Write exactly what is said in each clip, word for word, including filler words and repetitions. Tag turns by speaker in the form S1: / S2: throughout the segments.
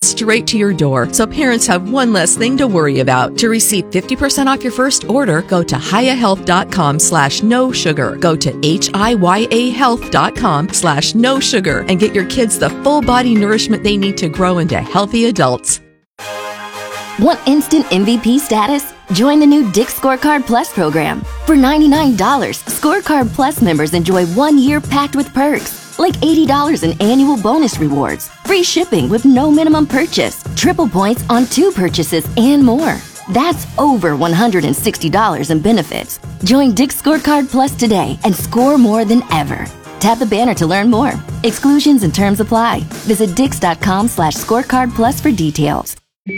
S1: straight to your door, so parents have one less thing to worry about. To receive fifty percent off your first order, go to hiyahealth.com slash no sugar. Go to H-I-Y-A health.com slash no sugar and get your kids the full body nourishment they need to grow into healthy adults.
S2: Want instant M V P status? Join the new Dick's Scorecard Plus program. For ninety-nine dollars, Scorecard Plus members enjoy one year packed with perks, like eighty dollars in annual bonus rewards, free shipping with no minimum purchase, triple points on two purchases, and more. That's over one hundred sixty dollars in benefits. Join Dick's Scorecard Plus today and score more than ever. Tap the banner to learn more. Exclusions and terms apply. Visit dix.com slash scorecard plus for details.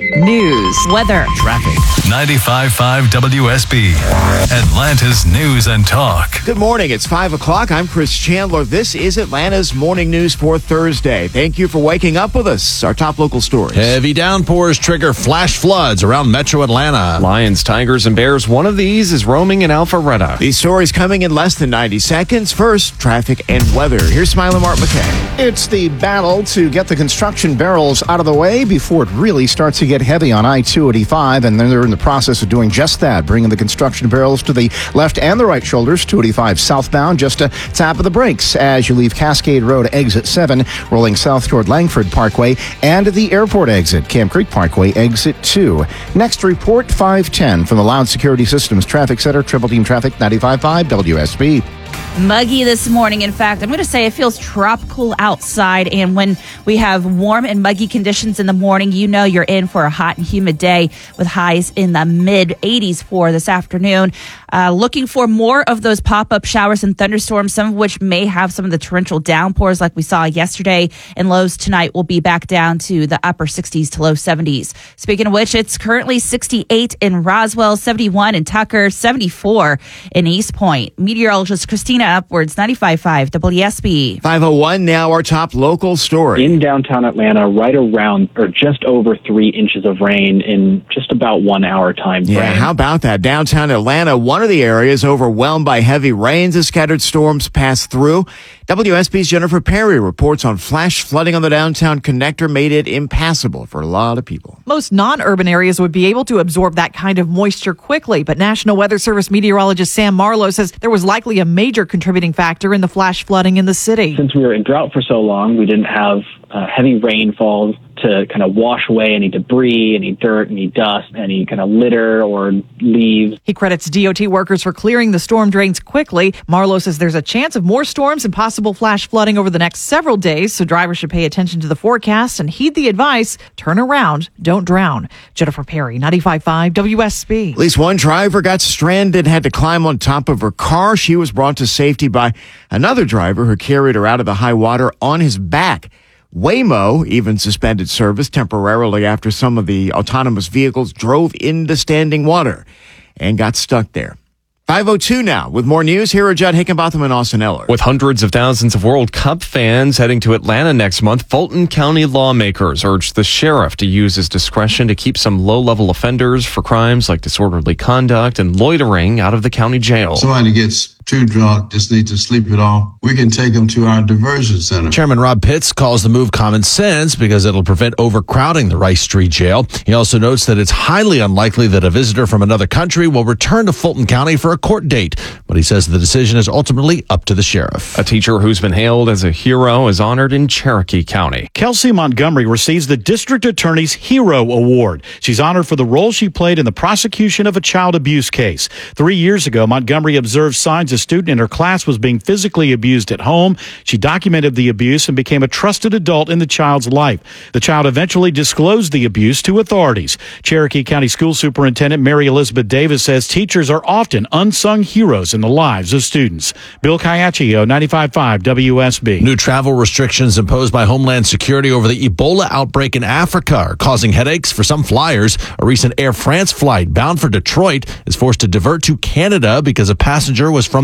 S3: News, weather,
S4: traffic. ninety-five point five W S B, Atlanta's News and Talk.
S5: Good morning. It's five o'clock. I'm Chris Chandler. This is Atlanta's Morning News for Thursday. Thank you for waking up with us. Our top local stories.
S6: Heavy downpours trigger flash floods around metro Atlanta.
S7: Lions, tigers, and bears. One of these is roaming in Alpharetta.
S5: These stories coming in less than ninety seconds. First, traffic and weather. Here's Smiling Mark McKay.
S8: It's the battle to get the construction barrels out of the way before it really starts to get heavy on I two eighty-five, and then they're in the process of doing just that, bringing the construction barrels to the left and the right shoulders. two eighty-five southbound, just a tap of the brakes as you leave Cascade Road exit seven, rolling south toward Langford Parkway, and the airport exit, Camp Creek Parkway exit two. Next report, five ten from the Loud Security Systems Traffic Center, Triple Team Traffic, ninety-five point five W S B.
S3: Muggy this morning. In fact, I'm going to say it feels tropical outside. And when we have warm and muggy conditions in the morning, you know you're in for a hot and humid day with highs in the mid eighties for this afternoon. Uh, looking for more of those pop-up showers and thunderstorms, some of which may have some of the torrential downpours like we saw yesterday. And lows tonight will be back down to the upper sixties to low seventies. Speaking of which, it's currently sixty-eight in Roswell, seventy-one in Tucker, seventy-four in East Point. Meteorologist Christina Upwards, ninety-five point five W S B.
S5: five oh one now, our top local story.
S9: In downtown Atlanta, right around or just over three inches of rain in just about one hour time frame.
S5: Yeah, how about that? Downtown Atlanta, one of the areas overwhelmed by heavy rains as scattered storms pass through. W S B's Jennifer Perry reports on flash flooding on the downtown connector made it impassable for a lot of people.
S10: Most non-urban areas would be able to absorb that kind of moisture quickly, but National Weather Service meteorologist Sam Marlowe says there was likely a major contributing factor in the flash flooding in the city.
S9: Since we were in drought for so long, we didn't have uh, heavy rainfalls to kind of wash away any debris, any dirt, any dust, any kind of litter or leaves.
S10: He credits D O T workers for clearing the storm drains quickly. Marlowe says there's a chance of more storms and possible flash flooding over the next several days, so drivers should pay attention to the forecast and heed the advice. Turn around, don't drown. Jennifer Perry, ninety-five point five W S B.
S5: At least one driver got stranded, had to climb on top of her car. She was brought to safety by another driver who carried her out of the high water on his back. Waymo even suspended service temporarily after some of the autonomous vehicles drove into standing water and got stuck there. five oh two now. With more news, here are Judd Hickenbotham and Austin Eller.
S7: With hundreds of thousands of World Cup fans heading to Atlanta next month, Fulton County lawmakers urged the sheriff to use his discretion to keep some low-level offenders for crimes like disorderly conduct and loitering out of the county jail.
S11: Somebody gets too drunk, just need to sleep it off, we can take them to our diversion center.
S6: Chairman Rob Pitts calls the move common sense because it'll prevent overcrowding the Rice Street Jail. He also notes that it's highly unlikely that a visitor from another country will return to Fulton County for a court date, but he says the decision is ultimately up to the sheriff.
S7: A teacher who's been hailed as a hero is honored in Cherokee County.
S12: Kelsey Montgomery receives the District Attorney's Hero Award. She's honored for the role she played in the prosecution of a child abuse case. Three years ago, Montgomery observed signs a student in her class was being physically abused at home. She documented the abuse and became a trusted adult in the child's life. The child eventually disclosed the abuse to authorities. Cherokee County School Superintendent Mary Elizabeth Davis says teachers are often unsung heroes in the lives of students. Bill Caiaccio, ninety-five point five W S B.
S6: New travel restrictions imposed by Homeland Security over the Ebola outbreak in Africa are causing headaches for some flyers. A recent Air France flight bound for Detroit is forced to divert to Canada because a passenger was from the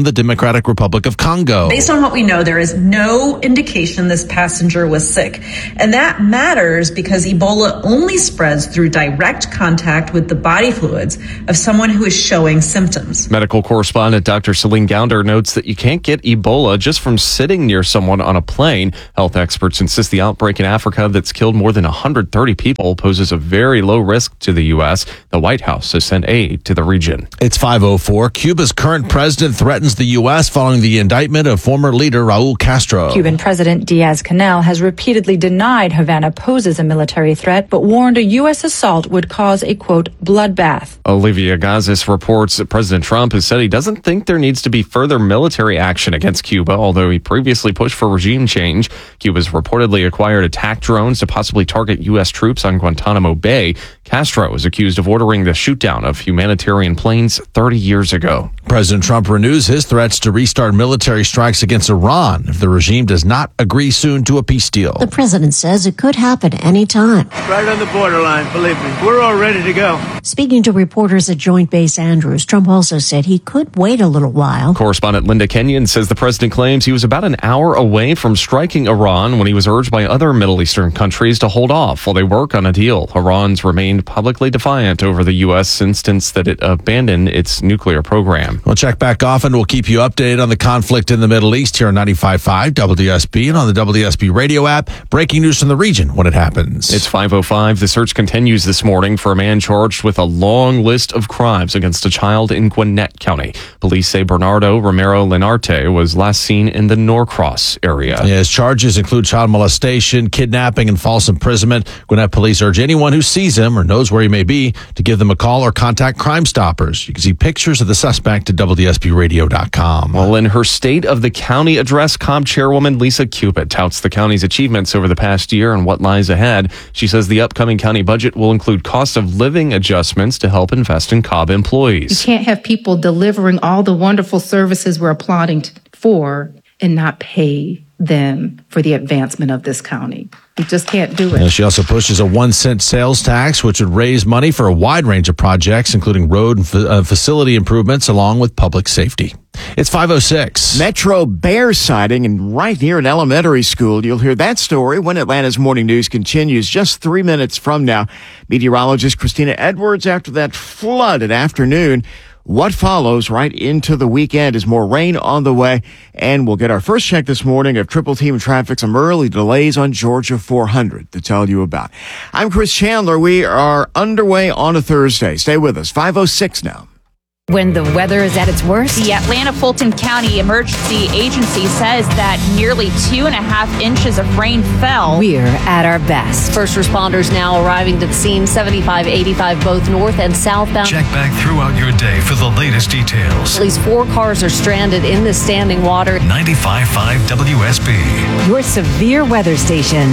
S6: the Democratic Republic of Congo.
S13: Based on what we know, there is no indication this passenger was sick. And that matters because Ebola only spreads through direct contact with the body fluids of someone who is showing symptoms.
S7: Medical correspondent Doctor Celine Gounder notes that you can't get Ebola just from sitting near someone on a plane. Health experts insist the outbreak in Africa that's killed more than one hundred thirty people poses a very low risk to the U S. The White House has sent aid to the region.
S6: It's five oh four. Cuba's current president threatens the U S following the indictment of former leader Raul Castro.
S14: Cuban President Diaz-Canel has repeatedly denied Havana poses a military threat, but warned a U S assault would cause a, quote, bloodbath.
S7: Olivia Gazis reports that President Trump has said he doesn't think there needs to be further military action against Cuba, although he previously pushed for regime change. Cuba's reportedly acquired attack drones to possibly target U S troops on Guantanamo Bay. Castro is accused of ordering the shootdown of humanitarian planes thirty years ago.
S6: President Trump renews his threats to restart military strikes against Iran if the regime does not agree soon to a peace deal.
S15: The president says it could happen any time.
S16: Right on the borderline, believe me. We're all ready to go.
S15: Speaking to reporters at Joint Base Andrews, Trump also said he could wait a little while.
S7: Correspondent Linda Kenyon says the president claims he was about an hour away from striking Iran when he was urged by other Middle Eastern countries to hold off while they work on a deal. Iran's remained publicly defiant over the U S insistence that it abandon its nuclear program.
S6: We'll check back often. We'll keep you updated on the conflict in the Middle East here on ninety-five point five W S B and on the W S B radio app. Breaking news from the region when it happens.
S7: It's five oh five. The search continues this morning for a man charged with a long list of crimes against a child in Gwinnett County. Police say Bernardo Romero Lenarte was last seen in the Norcross area.
S6: Yeah, his charges include child molestation, kidnapping, and false imprisonment. Gwinnett police urge anyone who sees him or knows where he may be to give them a call or contact Crime Stoppers. You can see pictures of the suspect at W S B radio dot com.
S7: Well, in her State of the County address, C O B Chairwoman Lisa Cupid touts the county's achievements over the past year and what lies ahead. She says the upcoming county budget will include cost of living adjustments to help invest in C O B employees.
S17: You can't have people delivering all the wonderful services we're applauding for and not pay them for the advancement of this county. You just can't do it.
S6: And she also pushes a one cent sales tax, which would raise money for a wide range of projects, including road and fa- uh, facility improvements, along with public safety. It's five oh six.
S5: Metro bear sighting and right near an elementary school. You'll hear that story when Atlanta's Morning News continues just three minutes from now. Meteorologist Christina Edwards, after that flooded afternoon, what follows right into the weekend is more rain on the way, and we'll get our first check this morning of triple team traffic, some early delays on Georgia four hundred to tell you about. I'm Chris Chandler. We are underway on a Thursday. Stay with us. five oh six now.
S18: When the weather is at its worst,
S3: the Atlanta Fulton County Emergency Agency says that nearly two and a half inches of rain fell.
S18: We're at our best.
S19: First responders now arriving to the scene, seventy-five eighty-five both north and southbound.
S4: Check back throughout your day for the latest details.
S19: At least four cars are stranded in the standing water.
S4: ninety-five point five W S B.
S18: Your severe weather station.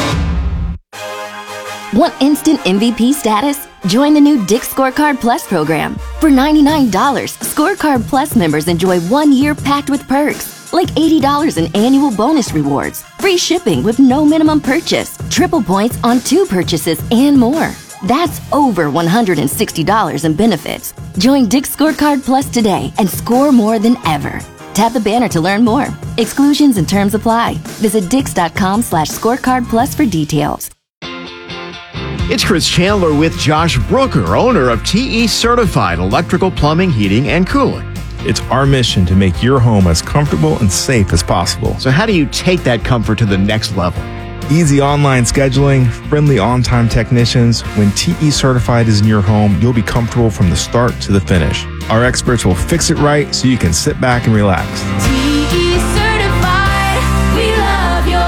S2: Want instant M V P status? Join the new Dick's Scorecard Plus program. For ninety-nine dollars, Scorecard Plus members enjoy one year packed with perks, like eighty dollars in annual bonus rewards, free shipping with no minimum purchase, triple points on two purchases, and more. That's over one hundred sixty dollars in benefits. Join Dick's Scorecard Plus today and score more than ever. Tap the banner to learn more. Exclusions and terms apply. Visit dix.com slash scorecard plus for details.
S5: It's Chris Chandler with Josh Brooker, owner of T E Certified Electrical Plumbing, Heating, and Cooling.
S20: It's our mission to make your home as comfortable and safe as possible.
S5: So how do you take that comfort to the next level?
S20: Easy online scheduling, friendly on-time technicians. When T E Certified is in your home, you'll be comfortable from the start to the finish. Our experts will fix it right so you can sit back and relax.
S21: T E Certified, we love your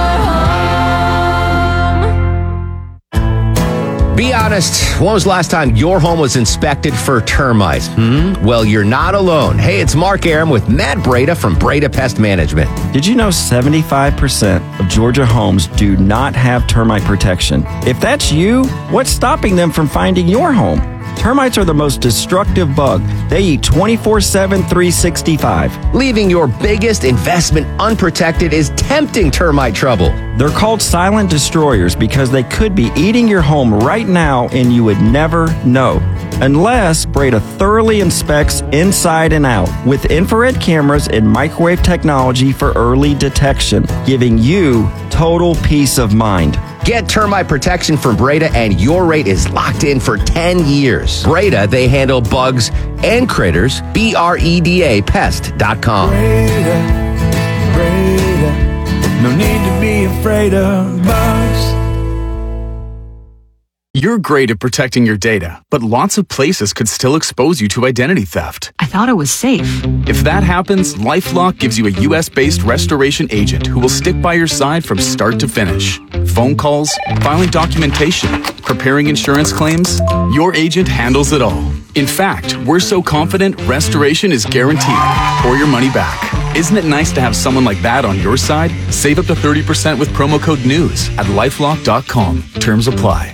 S21: home.
S22: Be honest, when was the last time your home was inspected for termites? Hmm? Well, you're not alone. Hey, it's Mark Aram with Matt Breda from Breda Pest Management.
S23: Did you know seventy-five percent of Georgia homes do not have termite protection? If that's you, what's stopping them from finding your home? Termites are the most destructive bug. They eat twenty-four seven, three sixty-five.
S22: Leaving your biggest investment unprotected is tempting termite trouble.
S23: They're called silent destroyers because they could be eating your home right now and you would never know. unless Breda thoroughly inspects inside and out with infrared cameras and microwave technology for early detection, giving you total peace of mind.
S22: Get termite protection from Breda and your rate is locked in for ten years. Breda, they handle bugs and critters. B R E D A pest dot com.
S1: Breda, Breda, no need to be afraid of bugs.
S8: You're great at protecting your data, but lots of places could still expose you to identity theft.
S9: I thought it was safe.
S8: If that happens, LifeLock gives you a U S-based restoration agent who will stick by your side from start to finish. Phone calls, filing documentation, preparing insurance claims, your agent handles it all. In fact, we're so confident restoration is guaranteed or your money back. Isn't it nice to have someone like that on your side? Save up to thirty percent with promo code NEWS at lifelock dot com. Terms apply.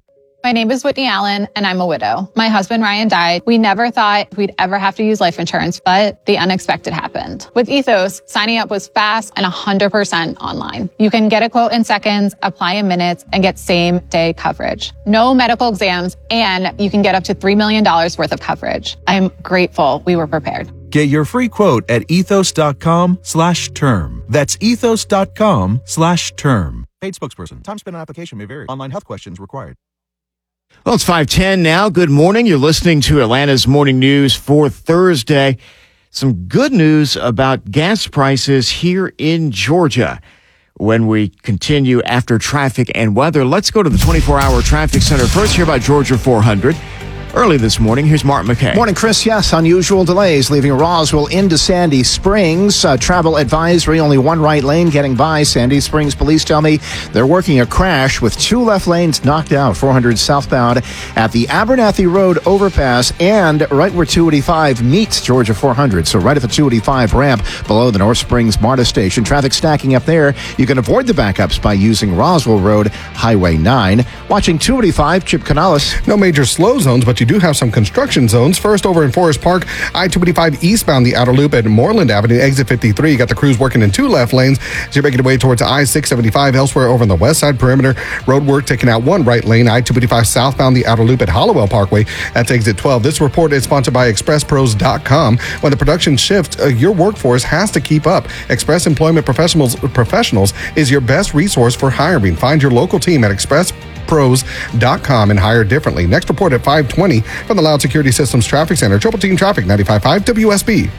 S24: My name is Whitney Allen, and I'm a widow. My husband, Ryan, died. We never thought we'd ever have to use life insurance, but the unexpected happened. With Ethos, signing up was fast and one hundred percent online. You can get a quote in seconds, apply in minutes, and get same-day coverage. No medical exams, and you can get up to three million dollars worth of coverage. I'm grateful we were prepared.
S25: Get your free quote at ethos.com slash term. That's ethos.com slash term.
S26: Paid spokesperson. Time spent on application may vary. Online health questions required.
S5: Well, it's five ten now. Good morning. You're listening to Atlanta's Morning News for Thursday. Some good news about gas prices here in Georgia. When we continue after traffic and weather, let's go to the twenty-four hour traffic center. First, hear about Georgia four hundred. Early this morning, here's Mark McKay.
S27: Morning, Chris. Yes, unusual delays leaving Roswell into Sandy Springs. Uh, travel advisory, only one right lane getting by. Sandy Springs police tell me they're working a crash with two left lanes knocked out. four hundred southbound at the Abernathy Road overpass and right where two eighty-five meets Georgia four hundred. So right at the two eighty-five ramp below the North Springs MARTA station. Traffic stacking up there. You can avoid the backups by using Roswell Road, Highway nine. Watching two eighty-five, Chip Canales.
S28: No major slow zones, but you do have some construction zones. First, over in Forest Park, I two eighty-five eastbound the outer loop at Moreland Avenue, exit fifty-three. You got the crews working in two left lanes as you're making your way towards I six seventy-five. Elsewhere over on the west side perimeter, road work taking out one right lane. I two eighty-five southbound the outer loop at Hollowell Parkway. That's exit twelve. This report is sponsored by express pros dot com. When the production shifts, uh, your workforce has to keep up. Express Employment Professionals Professionals is your best resource for hiring. Find your local team at express pros dot com and hire differently. Next report at five twenty from the Loud Security Systems Traffic Center. Triple Team Traffic, ninety-five point five W S B.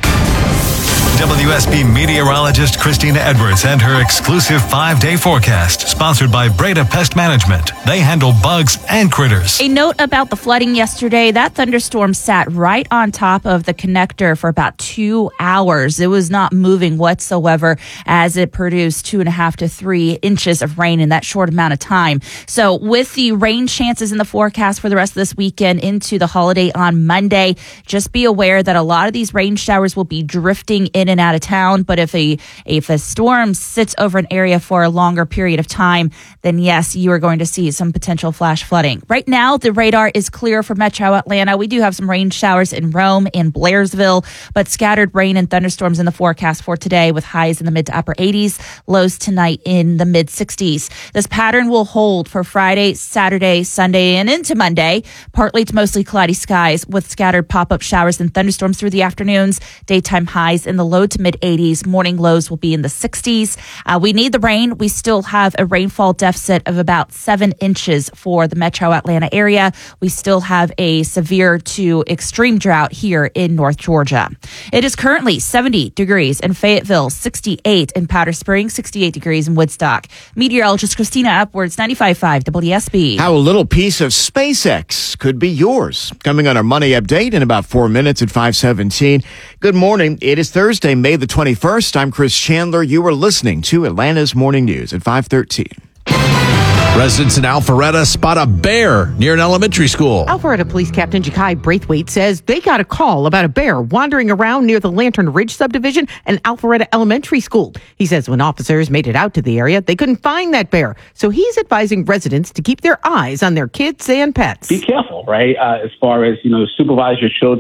S4: W S B meteorologist Christina Edwards and her exclusive five-day forecast, sponsored by Breda Pest Management. They handle bugs and critters.
S3: A note about the flooding yesterday. That thunderstorm sat right on top of the connector for about two hours. It was not moving whatsoever as it produced two and a half to three inches of rain in that short amount of time. So with the rain chances in the forecast for the rest of this weekend into the holiday on Monday, just be aware that a lot of these rain showers will be drifting in and out of town. But if a if a storm sits over an area for a longer period of time, then yes, you are going to see some potential flash flooding. Right now, the radar is clear for Metro Atlanta. We do have some rain showers in Rome and Blairsville, but scattered rain and thunderstorms in the forecast for today with highs in the mid to upper eighties, lows tonight in the mid sixties. This pattern will hold for Friday, Saturday, Sunday, and into Monday. Partly to mostly cloudy skies with scattered pop-up showers and thunderstorms through the afternoons. Daytime highs in the low to mid eighties. Morning lows will be in the sixties. Uh, we need the rain. We still have a rainfall deficit of about seven inches for the Metro Atlanta area. We still have a severe to extreme drought here in North Georgia. It is currently seventy degrees in Fayetteville, sixty-eight in Powder Springs, sixty-eight degrees in Woodstock. Meteorologist Christina Upwards, ninety-five point five W S B.
S5: How a little piece of SpaceX could be yours. Coming on our money update in about four minutes at five seventeen. Good morning. It is Thursday, May the twenty-first. I'm Chris Chandler. You are listening to Atlanta's Morning News at five thirteen.
S6: Residents in Alpharetta spot a bear near an elementary school.
S29: Alpharetta Police Captain Jakai Braithwaite says they got a call about a bear wandering around near the Lantern Ridge subdivision and Alpharetta Elementary School. He says when officers made it out to the area, they couldn't find that bear. So he's advising residents to keep their eyes on their kids and pets.
S30: Be careful, right? Uh, as far as, you know, supervise your children.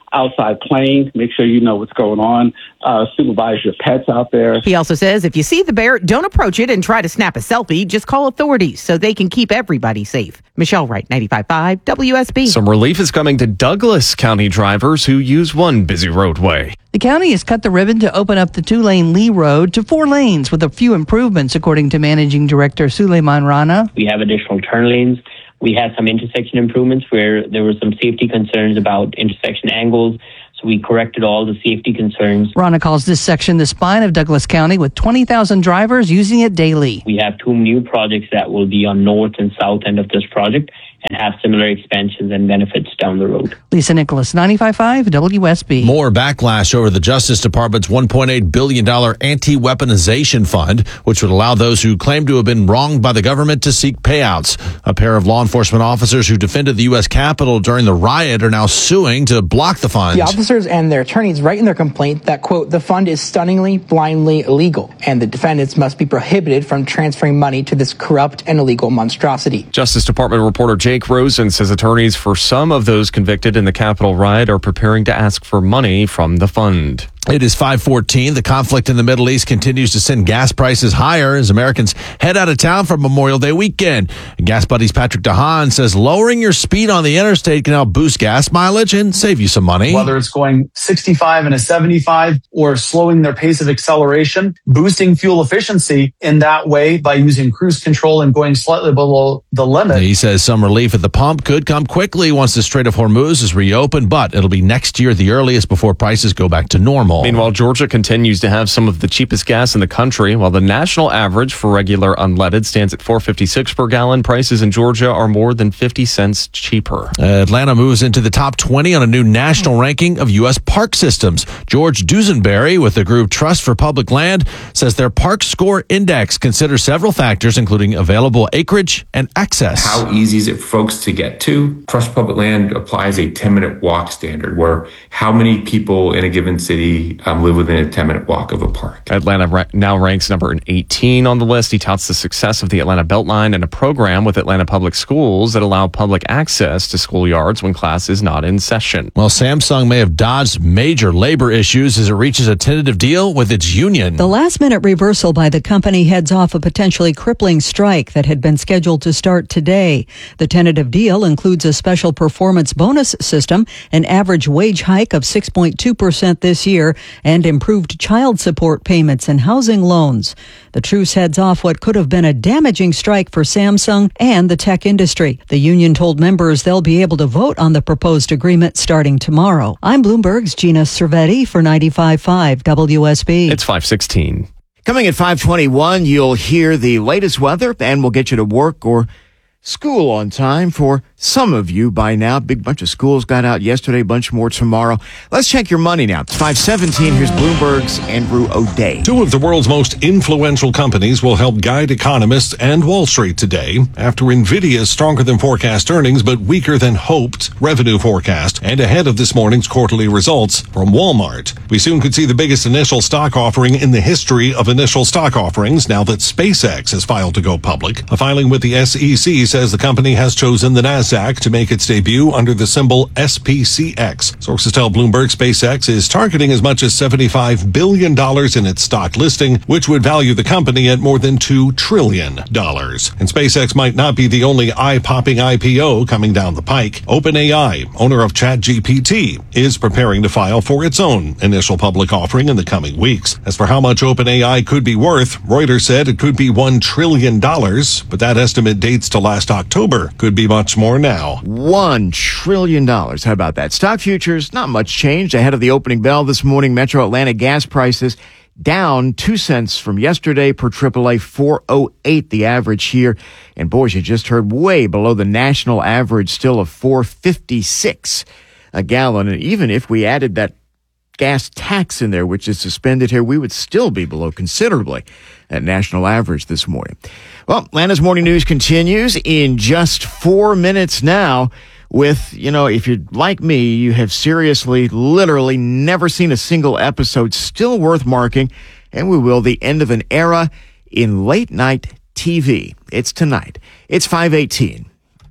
S7: outside playing. Make sure you know what's going on. Uh, supervise your pets out there.
S29: He also says if you see the bear, don't approach it and try to snap a selfie. Just call authorities so they can keep everybody safe. Michelle Wright, ninety-five point five W S B.
S9: Some relief is coming to Douglas County drivers who use one busy roadway.
S10: The county has cut the ribbon to open up the two-lane Lee Road to four lanes with a few improvements, according to Managing Director Suleiman Rana.
S11: We have additional turn lanes. We had some intersection improvements where there were some safety concerns about intersection angles. So we corrected all the safety concerns.
S10: Rana calls this section the spine of Douglas County with twenty thousand drivers using it daily.
S11: We have two new projects that will be on north and south end of this project and have similar expansions and benefits down the road.
S10: Lisa Nicholas, ninety-five point five W S B.
S6: More backlash over the Justice Department's one point eight billion dollars anti-weaponization fund, which would allow those who claim to have been wronged by the government to seek payouts. A pair of law enforcement officers who defended the U S Capitol during the riot are now suing to block the fund.
S12: The officers and their attorneys write in their complaint that, quote, the fund is stunningly, blindly illegal, and the defendants must be prohibited from transferring money to this corrupt and illegal monstrosity.
S9: Justice Department reporter Jake Rosen says attorneys for some of those convicted in the Capitol riot are preparing to ask for money from the fund.
S6: It is five fourteen. The conflict in the Middle East continues to send gas prices higher as Americans head out of town for Memorial Day weekend. Gas Buddy's Patrick DeHaan says lowering your speed on the interstate can help boost gas mileage and save you some money.
S13: Whether it's going sixty-five and a seventy-five or slowing their pace of acceleration, boosting fuel efficiency in that way by using cruise control and going slightly below the limit.
S6: He says some relief at the pump could come quickly once the Strait of Hormuz is reopened, but it'll be next year the earliest before prices go back to normal.
S9: Meanwhile, Georgia continues to have some of the cheapest gas in the country. While the national average for regular unleaded stands at four dollars and fifty-six cents per gallon, prices in Georgia are more than fifty cents cheaper.
S6: Atlanta moves into the top twenty on a new national ranking of U S park systems. George Duesenberry with the group Trust for Public Land says their Park Score Index considers several factors, including available acreage and access.
S14: How easy is it for folks to get to? Trust for Public Land applies a ten-minute walk standard, where how many people in a given city um, live within a ten-minute walk of a park.
S9: Atlanta ra- now ranks number eighteen on the list. He touts the success of the Atlanta Beltline and a program with Atlanta Public Schools that allow public access to schoolyards when class is not in session.
S6: Well, Samsung may have dodged major labor issues as it reaches a tentative deal with its union.
S15: The last-minute reversal by the company heads off a potentially crippling strike that had been scheduled to start today. The tentative deal includes a special performance bonus system, an average wage hike of six point two percent this year, and improved child support payments and housing loans. The truce heads off what could have been a damaging strike for Samsung and the tech industry. The union told members they'll be able to vote on the proposed agreement starting tomorrow. I'm Bloomberg's Gina Cervetti for ninety-five point five W S B.
S9: It's five sixteen.
S5: Coming at five twenty-one, you'll hear the latest weather, and we'll get you to work or school on time for some of you by now. Big bunch of schools got out yesterday, bunch more tomorrow. Let's check your money now. It's five seventeen. Here's Bloomberg's Andrew O'Day.
S16: Two of the world's most influential companies will help guide economists and Wall Street today after NVIDIA's stronger than forecast earnings but weaker than hoped revenue forecast, and ahead of this morning's quarterly results from Walmart. We soon could see the biggest initial stock offering in the history of initial stock offerings now that SpaceX has filed to go public. A filing with the S E C says the company has chosen the NASDAQ to make its debut under the symbol S P C X. Sources tell Bloomberg SpaceX is targeting as much as seventy-five billion dollars in its stock listing, which would value the company at more than two trillion dollars. And SpaceX might not be the only eye-popping I P O coming down the pike. OpenAI, owner of ChatGPT, is preparing to file for its own initial public offering in the coming weeks. As for how much OpenAI could be worth, Reuters said it could be one trillion dollars, but that estimate dates to last October. Could be much more now.
S5: One trillion dollars. How about that? Stock futures, not much changed ahead of the opening bell this morning. Metro Atlanta gas prices down two cents from yesterday per triple A, four oh eight the average here. And boys, you just heard, way below the national average, still of four fifty-six a gallon. And even if we added that gas tax in there, which is suspended here, we would still be below considerably that national average this morning. Well, Atlanta's Morning News continues in just four minutes now with, you know, if you're like me, you have seriously, literally never seen a single episode, still worth marking, and we will, the end of an era in late night T V. It's tonight. It's five eighteen.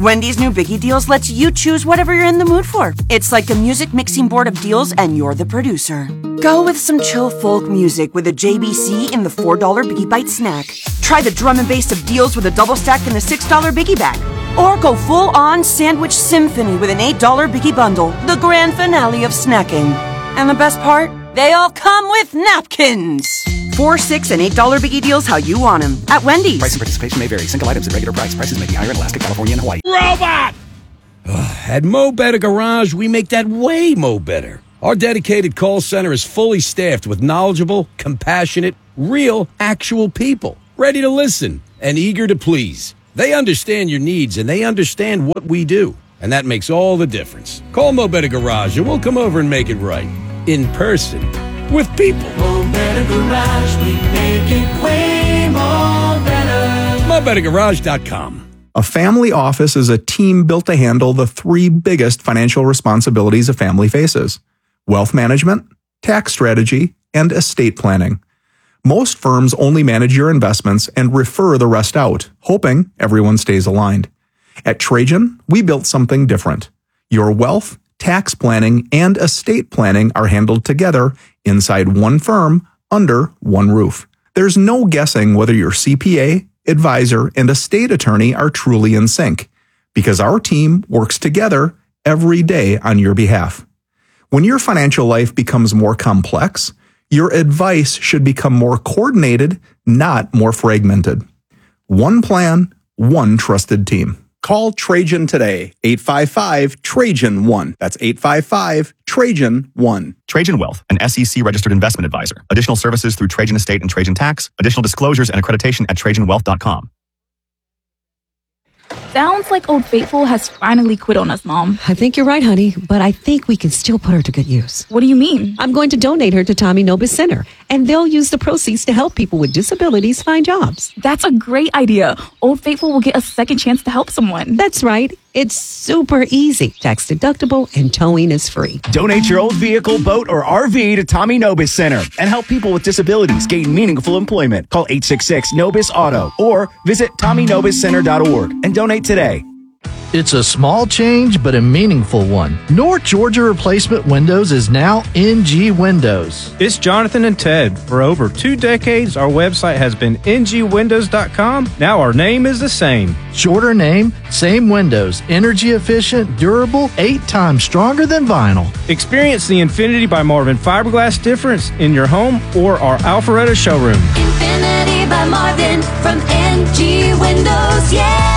S1: Wendy's new Biggie Deals lets you choose whatever you're in the mood for. It's like a music mixing board of deals, and you're the producer. Go with some chill folk music with a J B C in the four dollar Biggie Bite snack. Try the drum and bass of deals with a double stack in the six dollar Biggie Bag. Or go full-on sandwich symphony with an eight dollar Biggie Bundle, the grand finale of snacking. And the best part? They all come with napkins. Four, six, and eight dollar Biggie Deals how you want them at Wendy's.
S2: Price and participation may vary. Single items at regular price. Prices may be higher in Alaska, California, and Hawaii.
S17: Robot! Ugh, at Mo Better Garage, we make that way mo better. Our dedicated call center is fully staffed with knowledgeable, compassionate, real, actual people, ready to listen and eager to please. They understand your needs and they understand what we do, and that makes all the difference. Call Mo Better Garage and we'll come over and make it right. In person. With people.
S18: Mo Better Garage, we make it way more better.
S17: Mo Better Garage dot com.
S19: A family office is a team built to handle the three biggest financial responsibilities a family faces: wealth management, tax strategy, and estate planning. Most firms only manage your investments and refer the rest out, hoping everyone stays aligned. At Trajan, we built something different. Your wealth, tax planning, and estate planning are handled together inside one firm under one roof. There's no guessing whether your C P A, advisor, and estate attorney are truly in sync, because our team works together every day on your behalf. When your financial life becomes more complex, your advice should become more coordinated, not more fragmented. One plan, one trusted team. Call Trajan today, eight five five, Trajan one. That's eight five five, Trajan one.
S20: Trajan Wealth, an S E C-registered investment advisor. Additional services through Trajan Estate and Trajan Tax. Additional disclosures and accreditation at Trajan Wealth dot com.
S21: Sounds like Old Faithful has finally quit on us, Mom.
S22: I think you're right, honey, but I think we can still put her to good use.
S21: What do you mean?
S22: I'm going to donate her to Tommy Nobis Center, and they'll use the proceeds to help people with disabilities find jobs.
S21: That's a great idea. Old Faithful will get a second chance to help someone.
S22: That's right. It's super easy, tax deductible, and towing is free.
S23: Donate your old vehicle, boat, or R V to Tommy Nobis Center and help people with disabilities gain meaningful employment. Call eight six six, Nobis Auto or visit Tommy Nobis Center dot org and donate today.
S30: It's a small change, but a meaningful one. North Georgia Replacement Windows is now N G Windows.
S31: It's Jonathan and Ted. For over two decades, our website has been N G windows dot com. Now our name is the same.
S30: Shorter name, same windows. Energy efficient, durable, eight times stronger than vinyl.
S31: Experience the Infinity by Marvin fiberglass difference in your home or our Alpharetta showroom.
S18: Infinity by Marvin from N G Windows, yeah!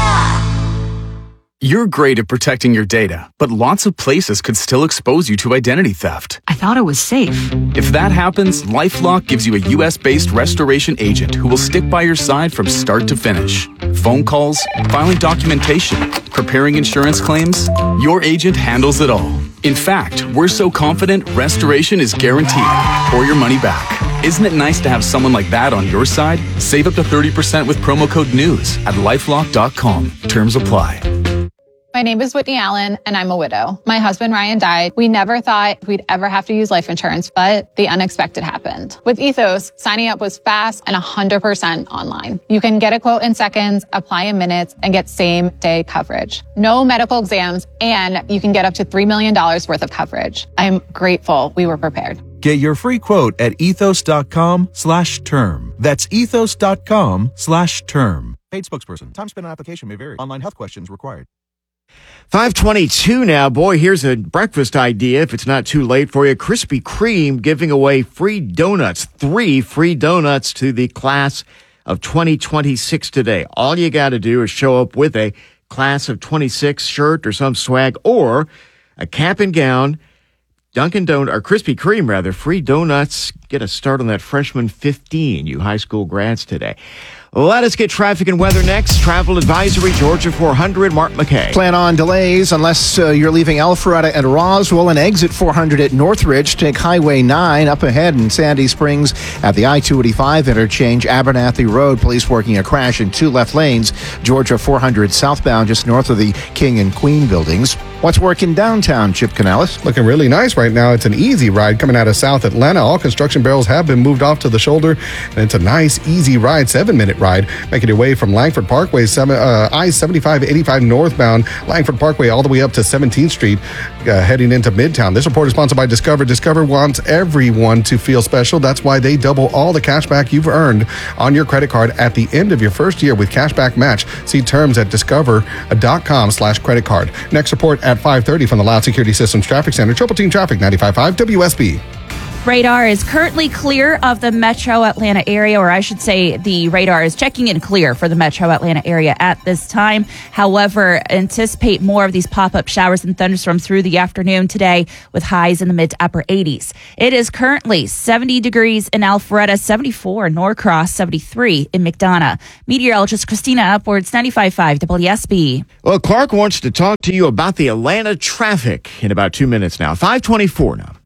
S8: You're great at protecting your data, but lots of places could still expose you to identity theft.
S22: I thought it was safe.
S8: If that happens, LifeLock gives you a U S-based restoration agent who will stick by your side from start to finish. Phone calls, filing documentation, preparing insurance claims, your agent handles it all. In fact, we're so confident restoration is guaranteed or your money back. Isn't it nice to have someone like that on your side? Save up to thirty percent with promo code NEWS at lifelock dot com. Terms apply.
S24: My name is Whitney Allen, and I'm a widow. My husband, Ryan, died. We never thought we'd ever have to use life insurance, but the unexpected happened. With Ethos, signing up was fast and one hundred percent online. You can get a quote in seconds, apply in minutes, and get same-day coverage. No medical exams, and you can get up to three million dollars worth of coverage. I'm grateful we were prepared.
S26: Get your free quote at ethos dot com slash term. That's ethos dot com slash term. Paid spokesperson. Time spent on application may vary. Online health questions required.
S5: five twenty-two now. Boy, here's a breakfast idea if it's not too late for you. Krispy Kreme giving away free donuts, three free donuts to the class of twenty twenty-six today. All you got to do is show up with a class of twenty-six shirt or some swag or a cap and gown. Dunkin' Donut, or Krispy Kreme rather, free donuts. Get a start on that freshman fifteen, you high school grads today. Let us get traffic and weather next. Travel advisory, Georgia four hundred, Mark McKay.
S27: Plan on delays unless uh, you're leaving Alpharetta and Roswell and exit four hundred at Northridge. Take Highway nine up ahead in Sandy Springs at the I two eighty-five interchange, Abernathy Road. Police working a crash in two left lanes. Georgia four hundred southbound just north of the King and Queen buildings. What's working downtown, Chip Canales?
S28: Looking really nice right now. It's an easy ride coming out of South Atlanta. All construction barrels have been moved off to the shoulder, and it's a nice, easy ride, seven-minute ride ride. Making your way from Langford Parkway, seven, uh, I seventy-five eighty-five northbound, Langford Parkway all the way up to seventeenth Street, uh, heading into Midtown. This report is sponsored by Discover. Discover wants everyone to feel special. That's why they double all the cash back you've earned on your credit card at the end of your first year with Cashback Match. See terms at discover.com slash credit card. Next report at five thirty from the Loud Security Systems Traffic Center. Triple Team Traffic, ninety-five point five W S B.
S3: Radar is currently clear of the metro Atlanta area, or I should say the radar is checking in clear for the metro Atlanta area at this time. However, anticipate more of these pop-up showers and thunderstorms through the afternoon today with highs in the mid to upper eighties. It is currently seventy degrees in Alpharetta, seventy-four in Norcross, seventy-three in McDonough. Meteorologist Christina Upwards, ninety-five point five W S B.
S5: Well, Clark wants to talk to you about the Atlanta traffic in about two minutes now. five twenty-four now.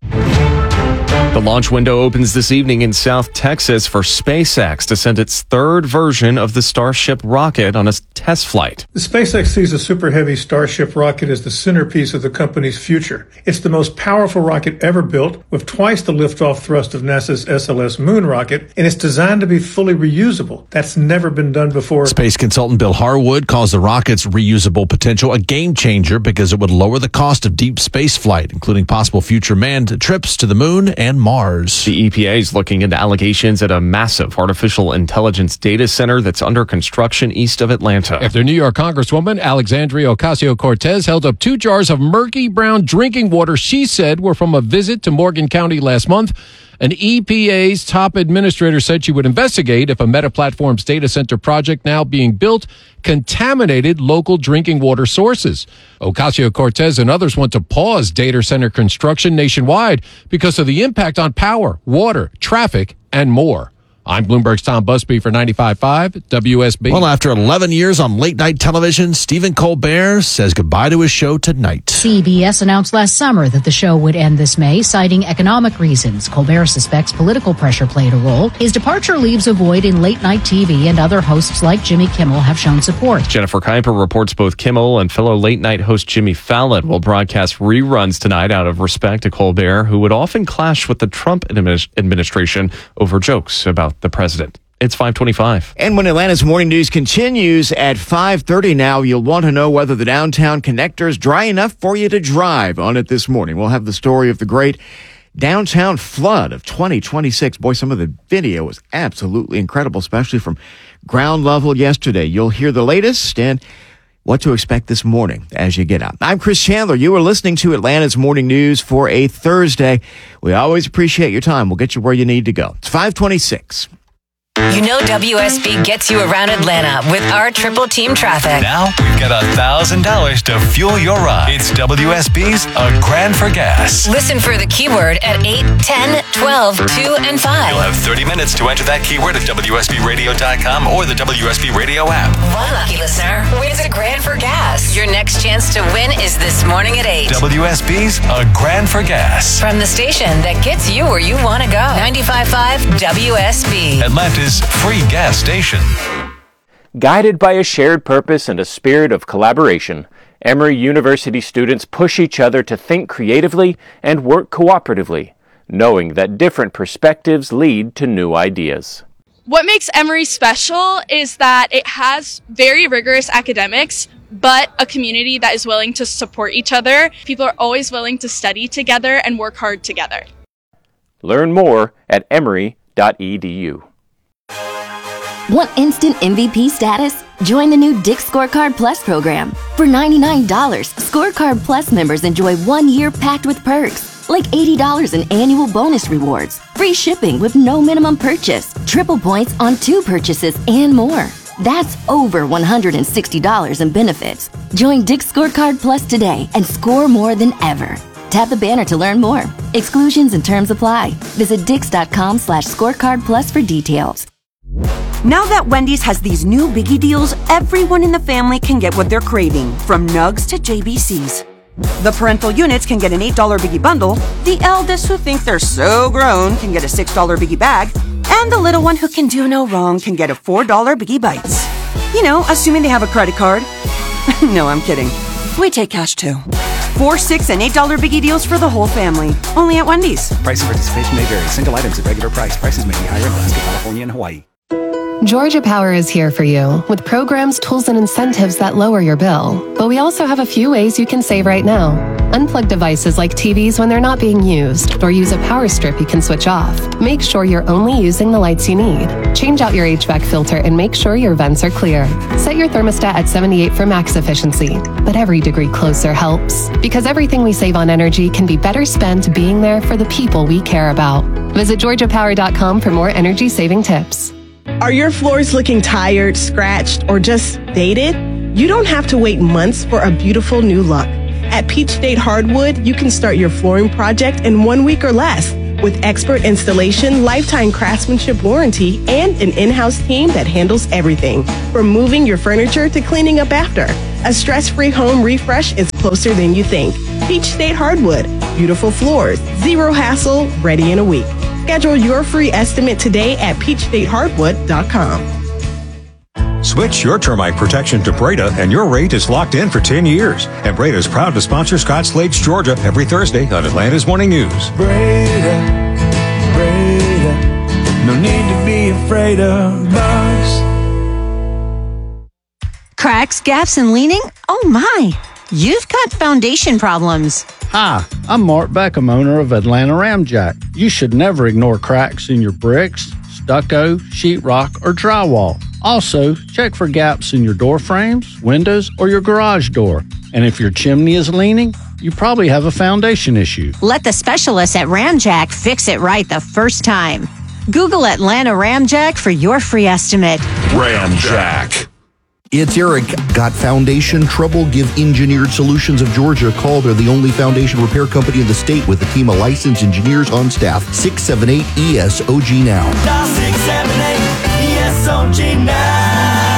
S9: The launch window opens this evening in South Texas for SpaceX to send its third version of the Starship rocket on a test flight.
S4: The SpaceX sees the Super Heavy Starship rocket as the centerpiece of the company's future. It's the most powerful rocket ever built, with twice the liftoff thrust of NASA's S L S moon rocket, and it's designed to be fully reusable. That's never been done before.
S6: Space consultant Bill Harwood calls the rocket's reusable potential a game changer because it would lower the cost of deep space flight, including possible future manned trips to the moon and Mars.
S9: The E P A is looking into allegations at a massive artificial intelligence data center that's under construction east of Atlanta.
S7: After New York Congresswoman Alexandria Ocasio-Cortez held up two jars of murky brown drinking water she said were from a visit to Morgan County last month, an E P A's top administrator said she would investigate if a Meta Platforms data center project now being built contaminated local drinking water sources. Ocasio-Cortez and others want to pause data center construction nationwide because of the impact on power, water, traffic, and more. I'm Bloomberg's Tom Busby for ninety-five point five W S B.
S6: Well, after eleven years on late night television, Stephen Colbert says goodbye to his show tonight.
S10: C B S announced last summer that the show would end this May, citing economic reasons. Colbert suspects political pressure played a role. His departure leaves a void in late night T V, and other hosts like Jimmy Kimmel have shown support.
S9: Jennifer Kuiper reports both Kimmel and fellow late night host Jimmy Fallon will broadcast reruns tonight out of respect to Colbert, who would often clash with the Trump administration over jokes about the president. It's five twenty-five.
S5: And when Atlanta's morning news continues at five thirty now, you'll want to know whether the downtown connector is dry enough for you to drive on it this morning. We'll have the story of the great downtown flood of twenty twenty-six. Boy, some of the video was absolutely incredible, especially from ground level yesterday. You'll hear the latest and what to expect this morning as you get out. I'm Chris Chandler. You are listening to Atlanta's Morning News for a Thursday. We always appreciate your time. We'll get you where you need to go. It's five twenty-six.
S11: You know W S B gets you around Atlanta with our Triple Team Traffic.
S12: Now we've got one thousand dollars to fuel your ride. It's W S B's A Grand for Gas.
S11: Listen for the keyword at eight, ten, twelve, two, and five.
S12: You'll have thirty minutes to enter that keyword at W S B radio dot com or the W S B Radio app.
S11: One lucky listener wins a grand for gas. Your next chance to win is this morning at eight.
S12: W S B's A Grand for Gas.
S11: From the station that gets you where you want to go. ninety-five point five W S B.
S12: Atlanta's free gas station.
S13: Guided by a shared purpose and a spirit of collaboration, Emory University students push each other to think creatively and work cooperatively, knowing that different perspectives lead to new ideas.
S14: What makes Emory special is that it has very rigorous academics, but a community that is willing to support each other. People are always willing to study together and work hard together.
S13: Learn more at emory dot e d u.
S25: Want instant M V P status? Join the new Dick's Scorecard Plus program. For ninety-nine dollars, Scorecard Plus members enjoy one year packed with perks, like eighty dollars in annual bonus rewards, free shipping with no minimum purchase, triple points on two purchases, and more. That's over one hundred sixty dollars in benefits. Join Dick's Scorecard Plus today and score more than ever. Tap the banner to learn more. Exclusions and terms apply. Visit dix.com slash scorecard plus for details.
S1: Now that Wendy's has these new biggie deals, everyone in the family can get what they're craving, from nugs to J B Cs. The parental units can get an eight dollar biggie bundle, the eldest who think they're so grown can get a six dollar biggie bag, and the little one who can do no wrong can get a four dollar biggie bites. You know, assuming they have a credit card. No, I'm kidding. We take cash too. Four, six, and eight dollar biggie deals for the whole family. Only at Wendy's.
S2: Price and participation may vary. Single items at regular price. Prices may be higher in Alaska, California, and Hawaii.
S15: Georgia Power is here for you with programs, tools, and incentives that lower your bill. But we also have a few ways you can save right now. Unplug devices like T Vs when they're not being used, or use a power strip you can switch off. Make sure you're only using the lights you need. Change out your H V A C filter and make sure your vents are clear. Set your thermostat at seventy-eight for max efficiency. But every degree closer helps, because everything we save on energy can be better spent being there for the people we care about. Visit georgia power dot com for more energy saving tips.
S16: Are your floors looking tired, scratched, or just dated? You don't have to wait months for a beautiful new look. At Peach State Hardwood, you can start your flooring project in one week or less with expert installation, lifetime craftsmanship warranty, and an in-house team that handles everything, from moving your furniture to cleaning up after. A stress-free home refresh is closer than you think. Peach State Hardwood, beautiful floors, zero hassle, ready in a week. Schedule your free estimate today at peach state hardwood dot com.
S17: Switch your termite protection to Breda and your rate is locked in for ten years. And Breda is proud to sponsor Scott Slade's Georgia every Thursday on Atlanta's Morning News.
S18: Breda, Breda, no need to be afraid of bugs.
S19: Cracks, gaps, and leaning? Oh my, you've got foundation problems.
S20: Hi, I'm Mark Beckham, owner of Atlanta Ramjack. You should never ignore cracks in your bricks, stucco, sheetrock, or drywall. Also, check for gaps in your door frames, windows, or your garage door. And if your chimney is leaning, you probably have a foundation issue.
S19: Let the specialists at Ramjack fix it right the first time. Google Atlanta Ramjack for your free estimate.
S21: Ramjack. It's Eric. Got foundation trouble? Give Engineered Solutions of Georgia a call. They're the only foundation repair company in the state with a team of licensed engineers on staff. six seven eight E S O G now.
S18: six seven eight E S O G now.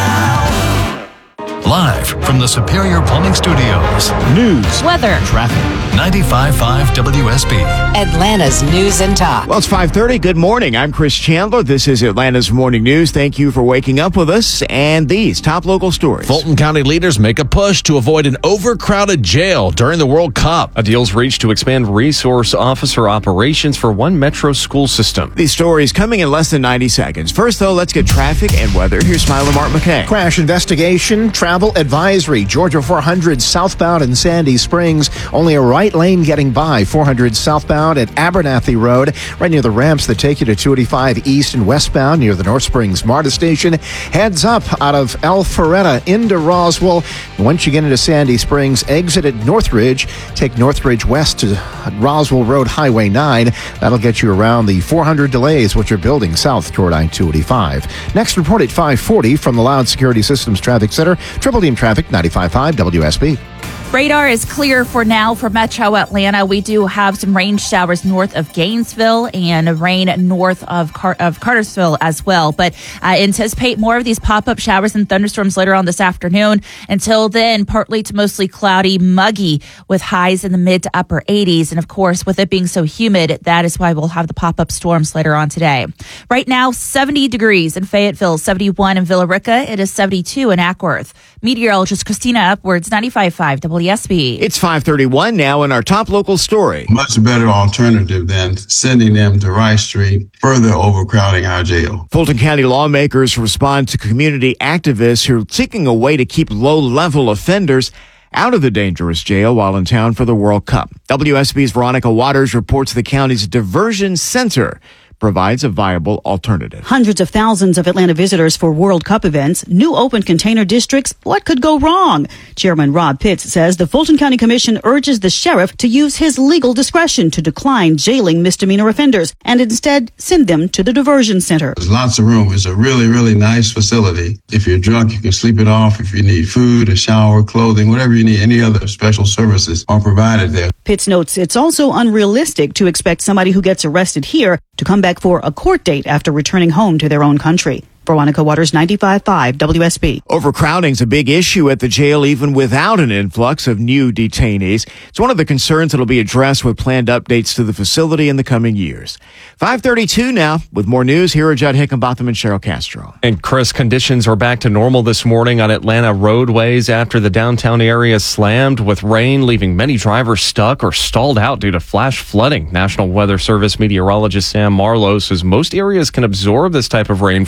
S12: Live from the Superior Plumbing Studios.
S5: News,
S3: weather,
S12: traffic. ninety-five point five W S B.
S11: Atlanta's News and Talk.
S5: Well, it's five thirty. Good morning. I'm Chris Chandler. This is Atlanta's Morning News. Thank you for waking up with us. And these top local stories.
S6: Fulton County leaders make a push to avoid an overcrowded jail during the World Cup.
S9: A deal's reached to expand resource officer operations for one metro school system.
S5: These stories coming in less than ninety seconds. First, though, let's get traffic and weather. Here's Smiler Mark McKay.
S27: Crash investigation, travel advisory. Georgia four hundred southbound in Sandy Springs. Only a right lane getting by. four hundred southbound at Abernathy Road, right near the ramps that take you to two eighty-five east and westbound near the North Springs MARTA station. Heads up out of Alpharetta into Roswell. Once you get into Sandy Springs, exit at Northridge. Take Northridge west to Roswell Road Highway nine. That'll get you around the four hundred delays, which are building south toward I two eighty-five. Next report at five forty from the Loud Security Systems Traffic Center. Triple Team Traffic, ninety-five point five W S B.
S3: Radar is clear for now for Metro Atlanta. We do have some rain showers north of Gainesville and rain north of Car- of Cartersville as well. But uh, anticipate more of these pop-up showers and thunderstorms later on this afternoon. Until then, partly to mostly cloudy, muggy with highs in the mid to upper eighties. And of course, with it being so humid, that is why we'll have the pop-up storms later on today. Right now, seventy degrees in Fayetteville, seventy-one in Villa Rica. It is seventy-two in Ackworth. Meteorologist Christina Upwards, ninety-five point five W S B.
S5: It's five thirty-one now in our top local story.
S23: Much better alternative than sending them to Rice Street, further overcrowding our jail.
S5: Fulton County lawmakers respond to community activists who are seeking a way to keep low-level offenders out of the dangerous jail while in town for the World Cup. W S B's Veronica Waters reports the county's diversion center provides a viable alternative.
S29: Hundreds of thousands of Atlanta visitors for World Cup events, new open container districts. What could go wrong? Chairman Rob Pitts says the Fulton County Commission urges the sheriff to use his legal discretion to decline jailing misdemeanor offenders and instead send them to the diversion center.
S23: There's lots of room. It's a really, really nice facility. If you're drunk, you can sleep it off. If you need food, a shower, clothing, whatever you need, any other special services are provided there.
S29: Pitts notes it's also unrealistic to expect somebody who gets arrested here to come back for a court date after returning home to their own country. Veronica Waters, ninety-five point five W S B.
S5: Overcrowding's a big issue at the jail even without an influx of new detainees. It's one of the concerns that will be addressed with planned updates to the facility in the coming years. five thirty-two now with more news. Here are Judd Hickenbotham and Cheryl Castro.
S9: And Chris, conditions are back to normal this morning on Atlanta roadways after the downtown area slammed with rain, leaving many drivers stuck or stalled out due to flash flooding. National Weather Service meteorologist Sam Marlowe says most areas can absorb this type of rainfall,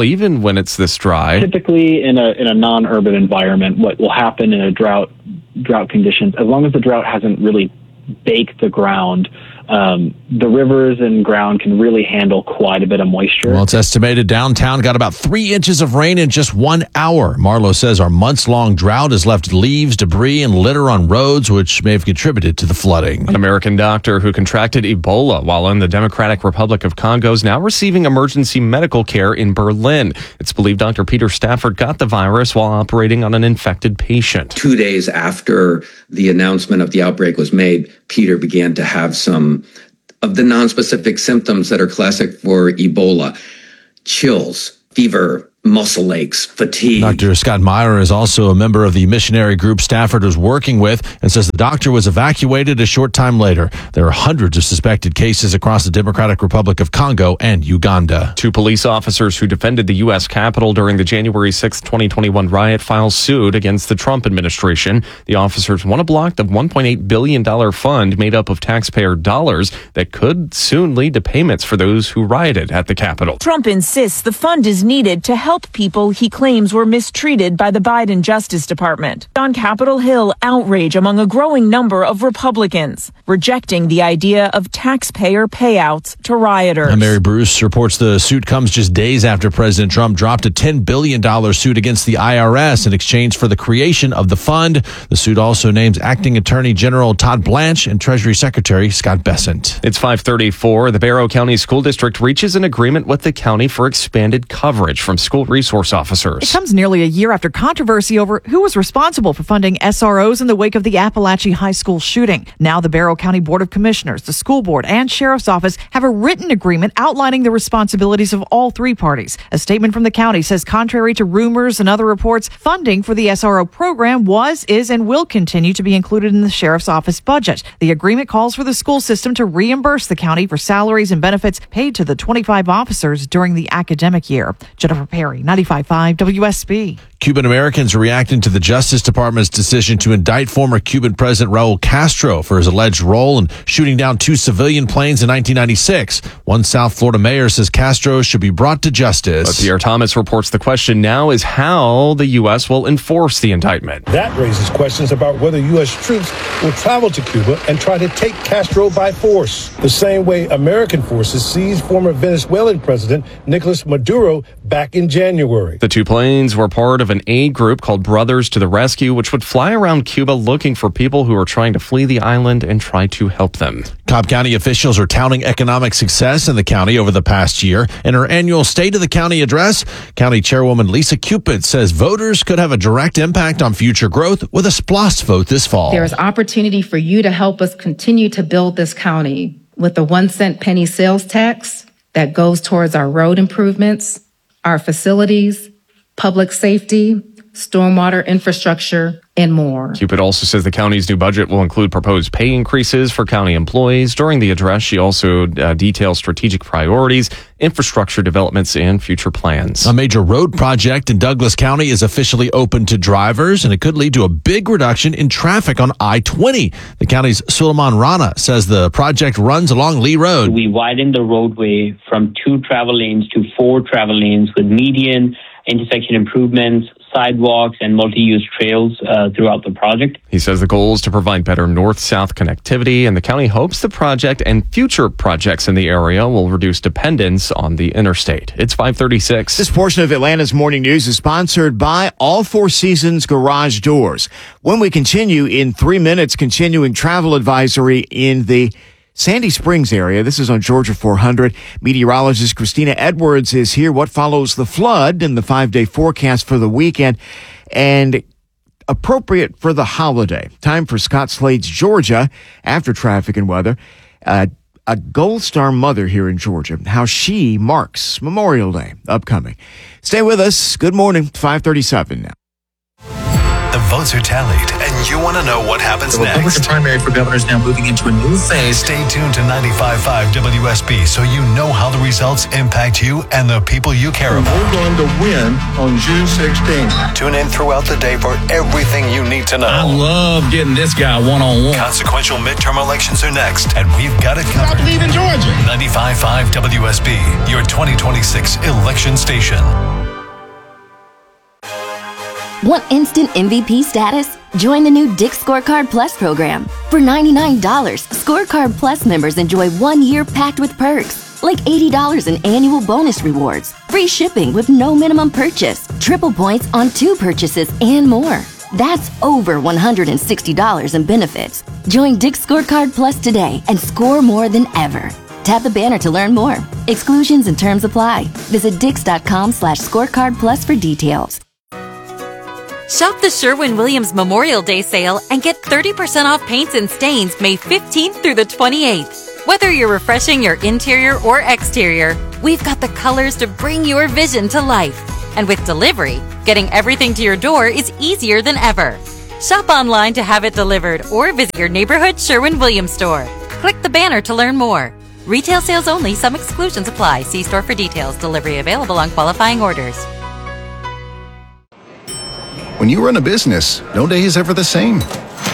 S9: even when it's this dry.
S4: Typically, in a in a non-urban environment, what will happen in a drought drought conditions, as long as the drought hasn't really baked the ground, um, the rivers and ground can really handle quite a bit of moisture.
S6: Well, it's estimated downtown got about three inches of rain in just one hour. Marlowe says our months-long drought has left leaves, debris, and litter on roads, which may have contributed to the flooding.
S9: An American doctor who contracted Ebola while in the Democratic Republic of Congo is now receiving emergency medical care in Berlin. It's believed Doctor Peter Stafford got the virus while operating on an infected patient.
S7: Two days after the announcement of the outbreak was made, Peter began to have some of the nonspecific symptoms that are classic for Ebola: chills, fever, muscle aches, fatigue.
S6: Doctor Scott Meyer is also a member of the missionary group Stafford was working with and says the doctor was evacuated a short time later. There are hundreds of suspected cases across the Democratic Republic of Congo and Uganda.
S9: Two police officers who defended the U S Capitol during the January sixth, twenty twenty-one riot filed suit against the Trump administration. The officers want to block the one point eight billion dollars fund made up of taxpayer dollars that could soon lead to payments for those who rioted at the Capitol.
S8: Trump insists the fund is needed to help help people he claims were mistreated by the Biden Justice Department. On Capitol Hill, outrage among a growing number of Republicans, rejecting the idea of taxpayer payouts to rioters.
S6: And Mary Bruce reports the suit comes just days after President Trump dropped a ten billion dollars suit against the I R S in exchange for the creation of the fund. The suit also names Acting Attorney General Todd Blanche and Treasury Secretary Scott Bessent.
S9: It's five thirty-four. The Barrow County School District reaches an agreement with the county for expanded coverage from school resource officers.
S10: It comes nearly a year after controversy over who was responsible for funding S R Os in the wake of the Appalachia High School shooting. Now the Barrow County Board of Commissioners, the school board, and sheriff's office have a written agreement outlining the responsibilities of all three parties. A statement from the county says, contrary to rumors and other reports, funding for the S R O program was, is, and will continue to be included in the sheriff's office budget. The agreement calls for the school system to reimburse the county for salaries and benefits paid to the twenty-five officers during the academic year. Jennifer Perry, ninety-five point five W S B.
S6: Cuban Americans are reacting to the Justice Department's decision to indict former Cuban President Raul Castro for his alleged role in shooting down two civilian planes in nineteen ninety-six. One South Florida mayor says Castro should be brought to justice.
S9: But Pierre Thomas reports the question now is how the U S will enforce the indictment.
S14: That raises questions about whether U S troops will travel to Cuba and try to take Castro by force, the same way American forces seized former Venezuelan President Nicolas Maduro back in January.
S9: The two planes were part of an aid group called Brothers to the Rescue, which would fly around Cuba looking for people who are trying to flee the island and try to help them.
S6: Cobb County officials are touting economic success in the county over the past year. In her annual State of the County address, County Chairwoman Lisa Cupid says voters could have a direct impact on future growth with a SPLOST vote this fall.
S22: There is opportunity for you to help us continue to build this county with a one cent penny sales tax that goes towards our road improvements, our facilities, public safety, stormwater infrastructure, and more.
S9: Cupid also says the county's new budget will include proposed pay increases for county employees. During the address, she also uh, details strategic priorities, infrastructure developments, and future plans.
S6: A major road project in Douglas County is officially open to drivers, and it could lead to a big reduction in traffic on I twenty. The county's Suleiman Rana says the project runs along Lee Road.
S24: We widened the roadway from two travel lanes to four travel lanes with median, intersection improvements, sidewalks, and multi-use trails uh, throughout the project.
S9: He says the goal is to provide better north-south connectivity, and the county hopes the project and future projects in the area will reduce dependence on the interstate. It's five thirty-six.
S5: This portion of Atlanta's Morning News is sponsored by All Four Seasons Garage Doors. When we continue in three minutes, continuing travel advisory in the Sandy Springs area. This is on Georgia four hundred. Meteorologist Christina Edwards is here. What follows the flood in the five-day forecast for the weekend and appropriate for the holiday. Time for Scott Slade's Georgia after traffic and weather. Uh, a Gold Star mother here in Georgia, how she marks Memorial Day upcoming. Stay with us. Good morning. five thirty-seven now.
S12: The votes are tallied, and you want to know what happens
S1: the
S12: next.
S1: The Republican primary for governor is now moving into a new phase.
S12: Stay tuned to ninety-five point five W S B so you know how the results impact you and the people you care about.
S23: We're going to win on June sixteenth.
S12: Tune in throughout the day for everything you need to know.
S1: I love getting this guy one-on-one.
S12: Consequential midterm elections are next, and we've got it covered.
S1: I believe in Georgia.
S12: ninety-five point five W S B, your twenty twenty-six election station.
S2: Want instant M V P status? Join the new Dick's Scorecard Plus program. For ninety-nine dollars, Scorecard Plus members enjoy one year packed with perks, like eighty dollars in annual bonus rewards, free shipping with no minimum purchase, triple points on two purchases, and more. That's over one hundred sixty dollars in benefits. Join Dick's Scorecard Plus today and score more than ever. Tap the banner to learn more. Exclusions and terms apply. Visit dix.com slash scorecard plus for details.
S13: Shop the Sherwin-Williams Memorial Day sale and get thirty percent off paints and stains May fifteenth through the twenty-eighth. Whether you're refreshing your interior or exterior, we've got the colors to bring your vision to life. And with delivery, getting everything to your door is easier than ever. Shop online to have it delivered or visit your neighborhood Sherwin-Williams store. Click the banner to learn more. Retail sales only. Some exclusions apply. See store for details. Delivery available on qualifying orders.
S21: When you run a business, no day is ever the same.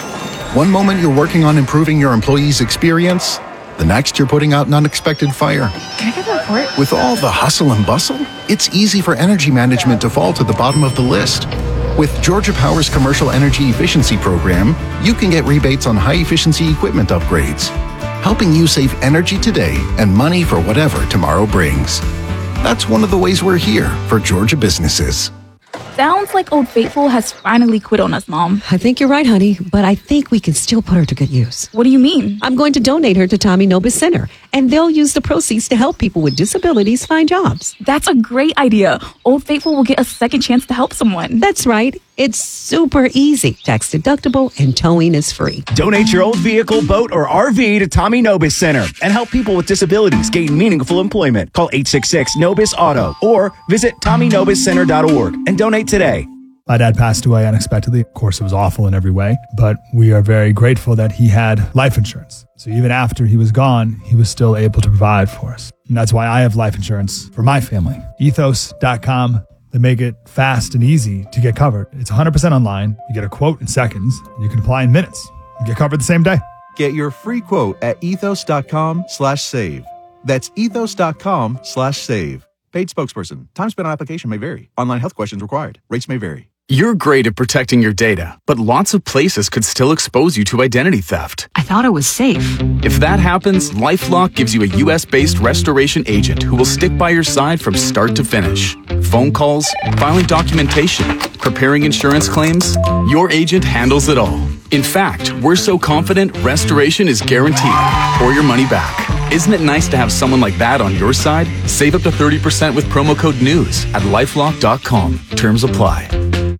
S21: One moment you're working on improving your employees' experience, the next you're putting out an unexpected fire.
S15: Can I get that report?
S21: With all the hustle and bustle, it's easy for energy management to fall to the bottom of the list. With Georgia Power's Commercial Energy Efficiency Program, you can get rebates on high-efficiency equipment upgrades, helping you save energy today and money for whatever tomorrow brings. That's one of the ways we're here for Georgia businesses.
S15: Sounds like Old Faithful has finally quit on us, Mom.
S16: I think you're right, honey, but I think we can still put her to good use.
S15: What do you mean?
S16: I'm going to donate her to Tommy Nobis Center, and they'll use the proceeds to help people with disabilities find jobs.
S15: That's a great idea. Old Faithful will get a second chance to help someone.
S16: That's right. It's super easy, tax deductible, and towing is free.
S17: Donate your old vehicle, boat, or R V to Tommy Nobis Center and help people with disabilities gain meaningful employment. Call eight six six Nobis Auto or visit tommy nobis center dot org and donate today.
S25: My dad passed away unexpectedly. Of course, it was awful in every way, but we are very grateful that he had life insurance. So even after he was gone, he was still able to provide for us. And that's why I have life insurance for my family. ethos dot com. They make it fast and easy to get covered. It's one hundred percent online. You get a quote in seconds, and you can apply in minutes. You get covered the same day.
S26: Get your free quote at ethos.com slash save. That's ethos.com slash save. Paid spokesperson. Time spent on application may vary. Online health questions required. Rates may vary.
S28: You're great at protecting your data, but lots of places could still expose you to identity theft.
S30: I thought it was safe.
S28: If that happens, LifeLock gives you a U S-based restoration agent who will stick by your side from start to finish. Phone calls, filing documentation, preparing insurance claims, your agent handles it all. In fact, we're so confident restoration is guaranteed or your money back. Isn't it nice to have someone like that on your side? Save up to thirty percent with promo code NEWS at lifelock dot com. Terms apply.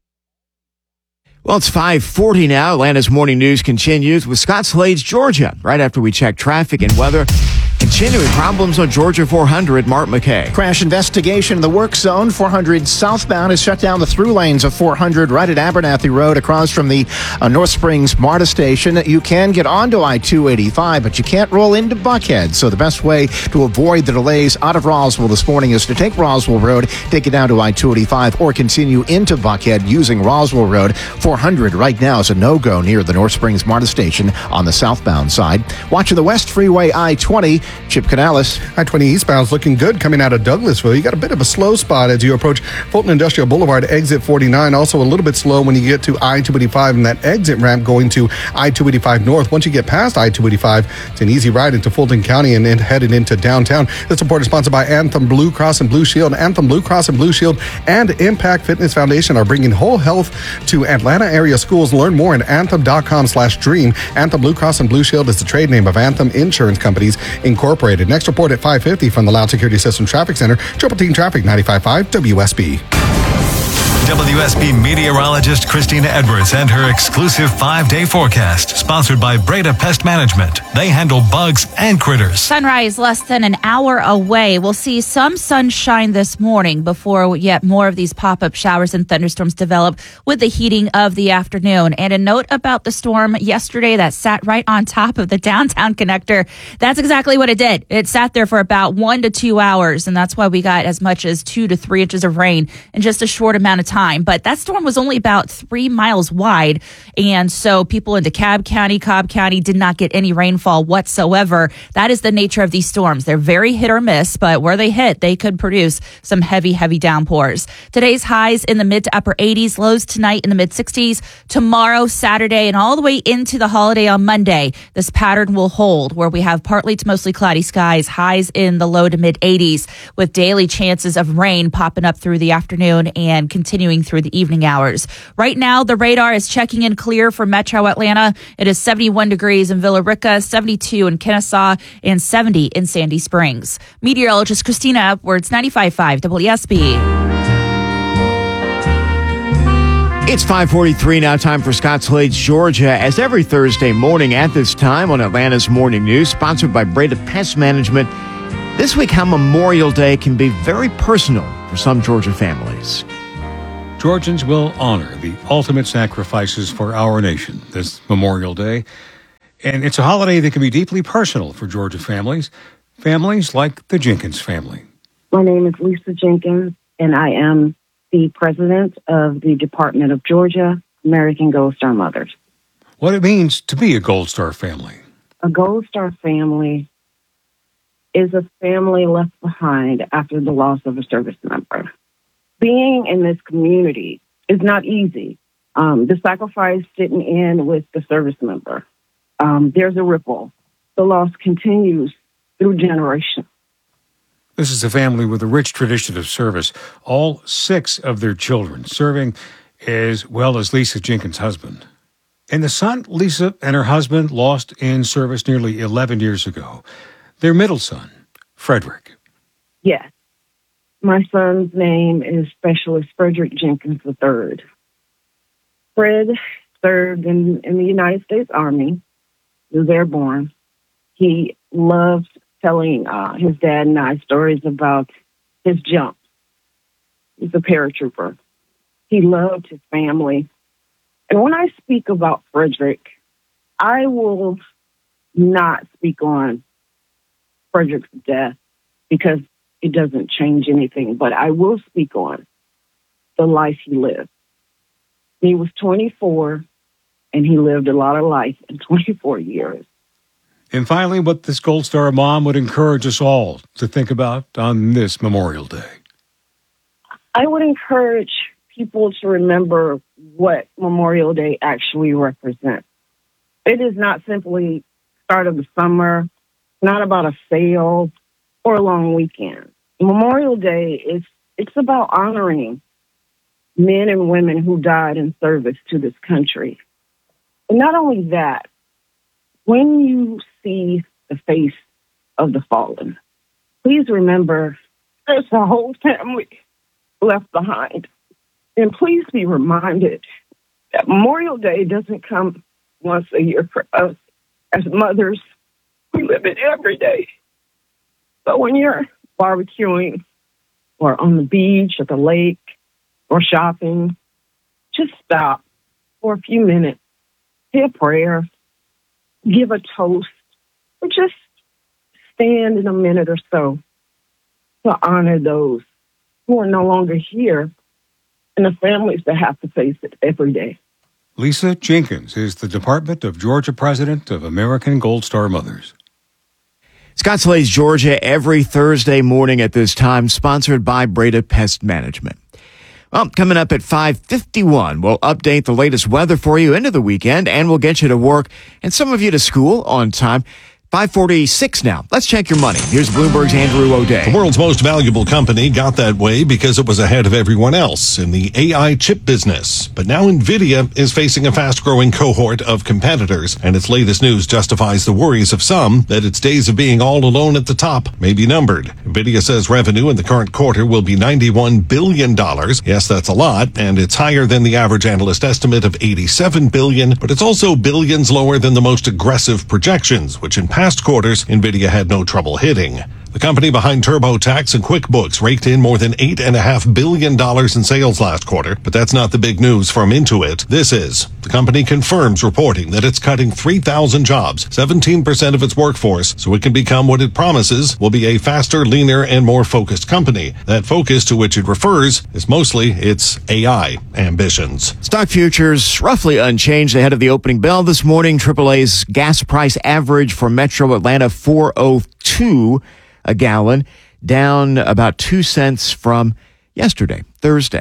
S5: Well, it's five forty now. Atlanta's Morning News continues with Scott Slade's Georgia. Right after we check traffic and weather. Continuing problems on Georgia four hundred, Mark McKay.
S27: Crash investigation in the work zone. four hundred southbound has shut down the through lanes of four hundred right at Abernathy Road across from the uh, North Springs MARTA station. You can get onto I two eighty-five, but you can't roll into Buckhead. So the best way to avoid the delays out of Roswell this morning is to take Roswell Road, take it down to I two eighty-five, or continue into Buckhead using Roswell Road. four hundred right now is a no-go near the North Springs MARTA station on the southbound side. Watching the West Freeway I twenty, Chip Canales.
S31: I twenty eastbound is looking good coming out of Douglasville. You got a bit of a slow spot as you approach Fulton Industrial Boulevard, exit forty-nine. Also a little bit slow when you get to I two eighty-five and that exit ramp going to I two eighty-five North. Once you get past I two eighty-five, it's an easy ride into Fulton County and then headed into downtown. This report is sponsored by Anthem Blue Cross and Blue Shield. Anthem Blue Cross and Blue Shield and Impact Fitness Foundation are bringing whole health to Atlanta area schools. Learn more at anthem.com slash dream. Anthem Blue Cross and Blue Shield is the trade name of Anthem Insurance Companies Incorporated. Next report at five fifty from the Loud Security System Traffic Center. Triple Team Traffic, ninety-five point five W S B.
S12: W S B meteorologist Christina Edwards and her exclusive five-day forecast, sponsored by Breda Pest Management. They handle bugs and critters.
S3: Sunrise less than an hour away. We'll see some sunshine this morning before yet more of these pop-up showers and thunderstorms develop with the heating of the afternoon. And a note about the storm yesterday that sat right on top of the downtown connector. That's exactly what it did. It sat there for about one to two hours, and that's why we got as much as two to three inches of rain in just a short amount of time. But that storm was only about three miles wide, and so people in DeKalb County, Cobb County did not get any rainfall whatsoever. That is the nature of these storms. They're very hit or miss, but where they hit, they could produce some heavy, heavy downpours. Today's highs in the mid to upper eighties, lows tonight in the mid sixties. Tomorrow, Saturday, and all the way into the holiday on Monday, this pattern will hold where we have partly to mostly cloudy skies, highs in the low to mid eighties, with daily chances of rain popping up through the afternoon and continuing through the evening hours. Right now, the radar is checking in clear for Metro Atlanta. It is seventy-one degrees in Villa Rica, seventy-two in Kennesaw, and seventy in Sandy Springs. Meteorologist Christina Edwards, ninety-five point five W S B.
S5: It's five forty-three now, time for Scottsdale, Georgia. As every Thursday morning at this time on Atlanta's Morning News, sponsored by Breda Pest Management. This week, how Memorial Day can be very personal for some Georgia families.
S4: Georgians will honor the ultimate sacrifices for our nation this Memorial Day. And it's a holiday that can be deeply personal for Georgia families, families like the Jenkins family.
S7: My name is Lisa Jenkins, and I am the president of the Department of Georgia American Gold Star Mothers.
S4: What it means to be a Gold Star family.
S7: A Gold Star family is a family left behind after the loss of a service member. Being in this community is not easy. Um, the sacrifice didn't end with the service member. Um, there's a ripple. The loss continues through generations.
S4: This is a family with a rich tradition of service. All six of their children serving, as well as Lisa Jenkins' husband. And the son, Lisa, and her husband lost in service nearly eleven years ago. Their middle son, Frederick.
S7: Yes. My son's name is Specialist Frederick Jenkins the third. Fred served in, in the United States Army. He was airborne. He loved telling uh, his dad and I stories about his jump. He's a paratrooper. He loved his family. And when I speak about Frederick, I will not speak on Frederick's death because it doesn't change anything, but I will speak on the life he lived. He was twenty-four, and he lived a lot of life in twenty-four years.
S4: And finally, what this Gold Star mom would encourage us all to think about on this Memorial Day.
S7: I would encourage people to remember what Memorial Day actually represents. It is not simply start of the summer, not about a sale or a long weekend. Memorial Day is it's about honoring men and women who died in service to this country. And not only that, when you see the face of the fallen, please remember there's a whole family left behind. And please be reminded that Memorial Day doesn't come once a year for us as mothers. We live it every day. But when you're barbecuing or on the beach or the lake or shopping, just stop for a few minutes, say a prayer, give a toast, or just stand in a minute or so to honor those who are no longer here and the families that have to face it every day.
S4: Lisa Jenkins is the Department of Georgia President of American Gold Star Mothers.
S5: Scottsdale, Georgia, every Thursday morning at this time, sponsored by Breda Pest Management. Well, coming up at five fifty-one, we'll update the latest weather for you into the weekend, and we'll get you to work and some of you to school on time. five forty-six now. Let's check your money. Here's Bloomberg's Andrew O'Day.
S6: The world's most valuable company got that way because it was ahead of everyone else in the A I chip business. But now NVIDIA is facing a fast-growing cohort of competitors, and its latest news justifies the worries of some that its days of being all alone at the top may be numbered. NVIDIA says revenue in the current quarter will be ninety-one billion dollars. Yes, that's a lot, and it's higher than the average analyst estimate of eighty-seven billion dollars, but it's also billions lower than the most aggressive projections, which in past quarters, NVIDIA had no trouble hitting. The company behind TurboTax and QuickBooks raked in more than eight point five billion dollars in sales last quarter, but that's not the big news from Intuit. This is. The company confirms reporting that it's cutting three thousand jobs, seventeen percent of its workforce, so it can become what it promises will be a faster, leaner, and more focused company. That focus to which it refers is mostly its A I ambitions.
S5: Stock futures roughly unchanged ahead of the opening bell this morning. triple A's gas price average for Metro Atlanta four oh two a gallon, down about two cents from yesterday, Thursday.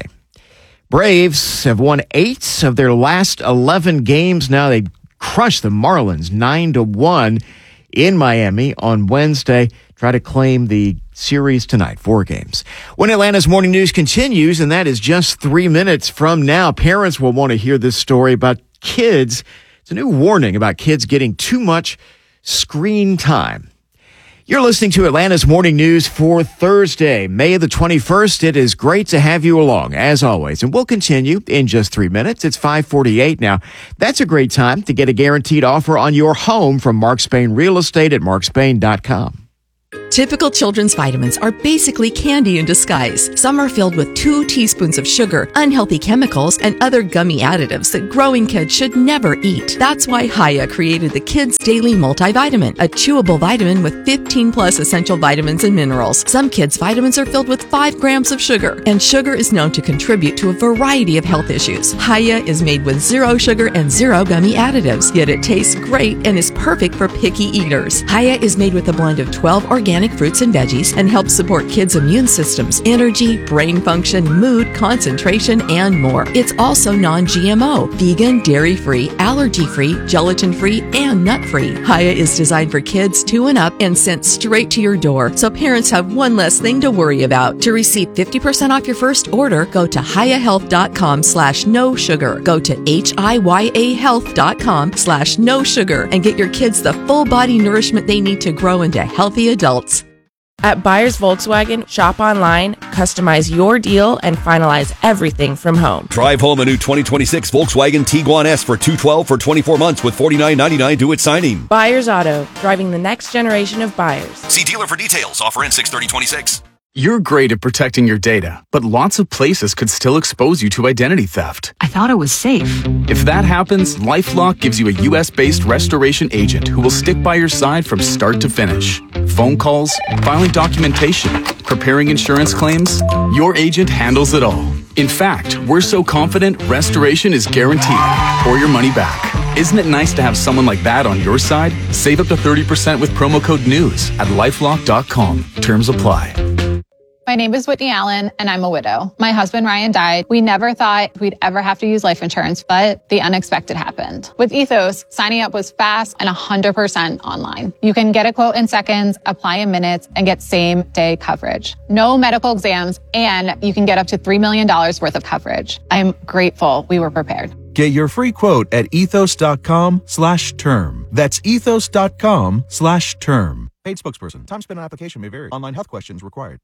S5: Braves have won eight of their last eleven games. Now they crushed the Marlins nine to one in Miami on Wednesday. Try to claim the series tonight, four games. When Atlanta's Morning News continues, and that is just three minutes from now, parents will want to hear this story about kids. It's a new warning about kids getting too much screen time. You're listening to Atlanta's Morning News for Thursday, May the twenty-first. It is great to have you along, as always, and we'll continue in just three minutes. It's five forty-eight now. That's a great time to get a guaranteed offer on your home from Mark Spain Real Estate at mark spain dot com.
S8: Typical children's vitamins are basically candy in disguise. Some are filled with two teaspoons of sugar, unhealthy chemicals, and other gummy additives that growing kids should never eat. That's why Hiya created the Kids Daily Multivitamin, a chewable vitamin with fifteen plus essential vitamins and minerals. Some kids' vitamins are filled with five grams of sugar, and sugar is known to contribute to a variety of health issues. Hiya is made with zero sugar and zero gummy additives, yet it tastes great and is perfect for picky eaters. Hiya is made with a blend of twelve organic fruits and veggies and helps support kids' immune systems, energy, brain function, mood, concentration, and more. It's also non-G M O, vegan, dairy-free, allergy-free, gelatin-free, and nut-free. Hiya is designed for kids two and up and sent straight to your door, so parents have one less thing to worry about. To receive fifty percent off your first order, go to hiyahealth.com slash no sugar. Go to H-I-Y-A health.com slash no sugar and get your kids the full body nourishment they need to grow into healthy adults.
S10: At Buyers Volkswagen, shop online, customize your deal, and finalize everything from home.
S11: Drive home a new twenty twenty-six Volkswagen Tiguan S for two hundred twelve dollars for twenty-four months with forty-nine ninety-nine due at signing.
S10: Buyers Auto, driving the next generation of buyers.
S11: See dealer for details. Offer in six thirty twenty-six.
S28: You're great at protecting your data, but lots of places could still expose you to identity theft.
S15: I thought it was safe.
S28: If that happens, LifeLock gives you a U S-based restoration agent who will stick by your side from start to finish. Phone calls, filing documentation, preparing insurance claims, your agent handles it all. In fact, we're so confident restoration is guaranteed or your money back. Isn't it nice to have someone like that on your side? Save up to thirty percent with promo code NEWS at lifelock dot com. Terms apply.
S14: My name is Whitney Allen, and I'm a widow. My husband, Ryan, died. We never thought we'd ever have to use life insurance, but the unexpected happened. With Ethos, signing up was fast and one hundred percent online. You can get a quote in seconds, apply in minutes, and get same-day coverage. No medical exams, and you can get up to three million dollars worth of coverage. I'm grateful we were prepared.
S26: Get your free quote at ethos.com slash term. That's ethos.com slash term. Paid spokesperson. Time spent on application may vary. Online health questions required.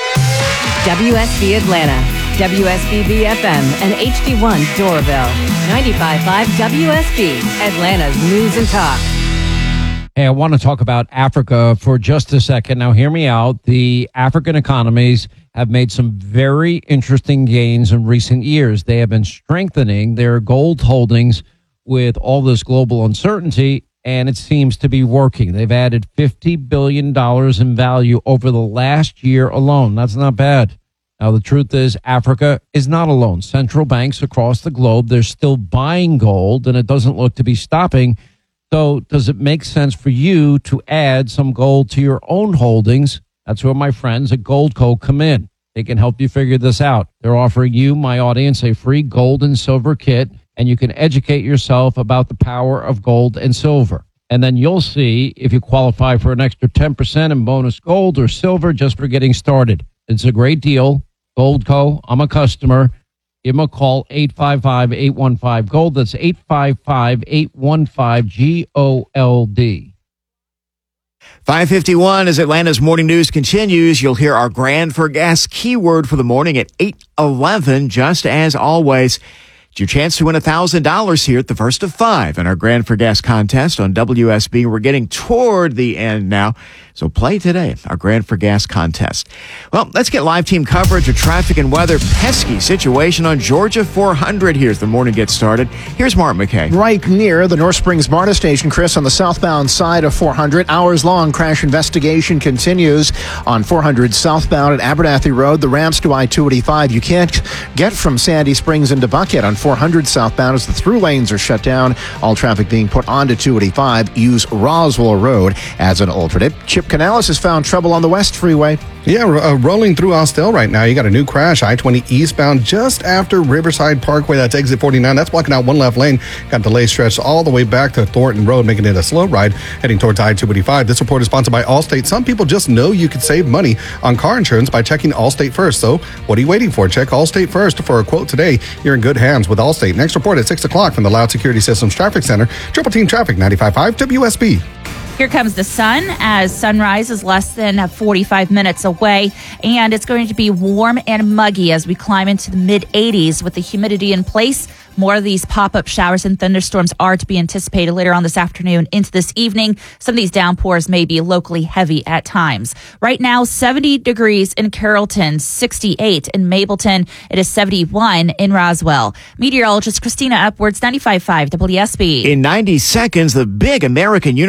S18: W S B Atlanta, W S B B F M, and H D one Doraville. ninety-five point five W S B, Atlanta's News and Talk.
S19: Hey, I want to talk about Africa for just a second. Now, hear me out. The African economies have made some very interesting gains in recent years. They have been strengthening their gold holdings with all this global uncertainty, and it seems to be working. They've added fifty billion dollars in value over the last year alone. That's not bad. Now, the truth is Africa is not alone. Central banks across the globe, they're still buying gold, and it doesn't look to be stopping. So does it make sense for you to add some gold to your own holdings? That's where my friends at Goldco come in. They can help you figure this out. They're offering you, my audience, a free gold and silver kit, and you can educate yourself about the power of gold and silver. And then you'll see if you qualify for an extra ten percent in bonus gold or silver just for getting started. It's a great deal. Goldco, I'm a customer. Give them a call, eight five five, eight one five, GOLD. That's eight five five, eight one five, G O L D.
S5: five fifty-one, as Atlanta's morning news continues, you'll hear our Grand for Gas keyword for the morning at eight eleven, just as always. It's your chance to win one thousand dollars here at the first of five in our Grand for Gas contest on W S B. We're getting toward the end now, so play today, our Grand for Gas contest. Well, let's get live team coverage of traffic and weather. Pesky situation on Georgia four hundred here as the morning gets started. Here's Mark McKay.
S27: Right near the North Springs MARTA station, Chris, on the southbound side of four hundred. Hours-long crash investigation continues on four hundred southbound at Abernathy Road. The ramps to I two eighty-five. You can't get from Sandy Springs into Buckhead on four hundred southbound as the through lanes are shut down. All traffic being put onto two eighty-five. Use Roswell Road as an alternate. Chip Canales has found trouble on the West Freeway.
S31: Yeah, uh, rolling through Austell right now. You got a new crash, I twenty eastbound just after Riverside Parkway. That's exit forty-nine. That's blocking out one left lane. Got delays stretched all the way back to Thornton Road, making it a slow ride heading towards I two eighty-five. This report is sponsored by Allstate. Some people just know you could save money on car insurance by checking Allstate first. So what are you waiting for? Check Allstate first for a quote today. You're in good hands with Allstate. Next report at six o'clock from the Loud Security Systems Traffic Center. Triple Team Traffic, ninety-five point five W S B.
S3: Here comes the sun as sunrise is less than forty-five minutes away, and it's going to be warm and muggy as we climb into the mid eighties with the humidity in place. More of these pop-up showers and thunderstorms are to be anticipated later on this afternoon into this evening. Some of these downpours may be locally heavy at times. Right now, seventy degrees in Carrollton, sixty-eight in Mableton. It is seventy-one in Roswell. Meteorologist Christina Upwards, ninety-five point five W S B.
S5: In ninety seconds, the big American University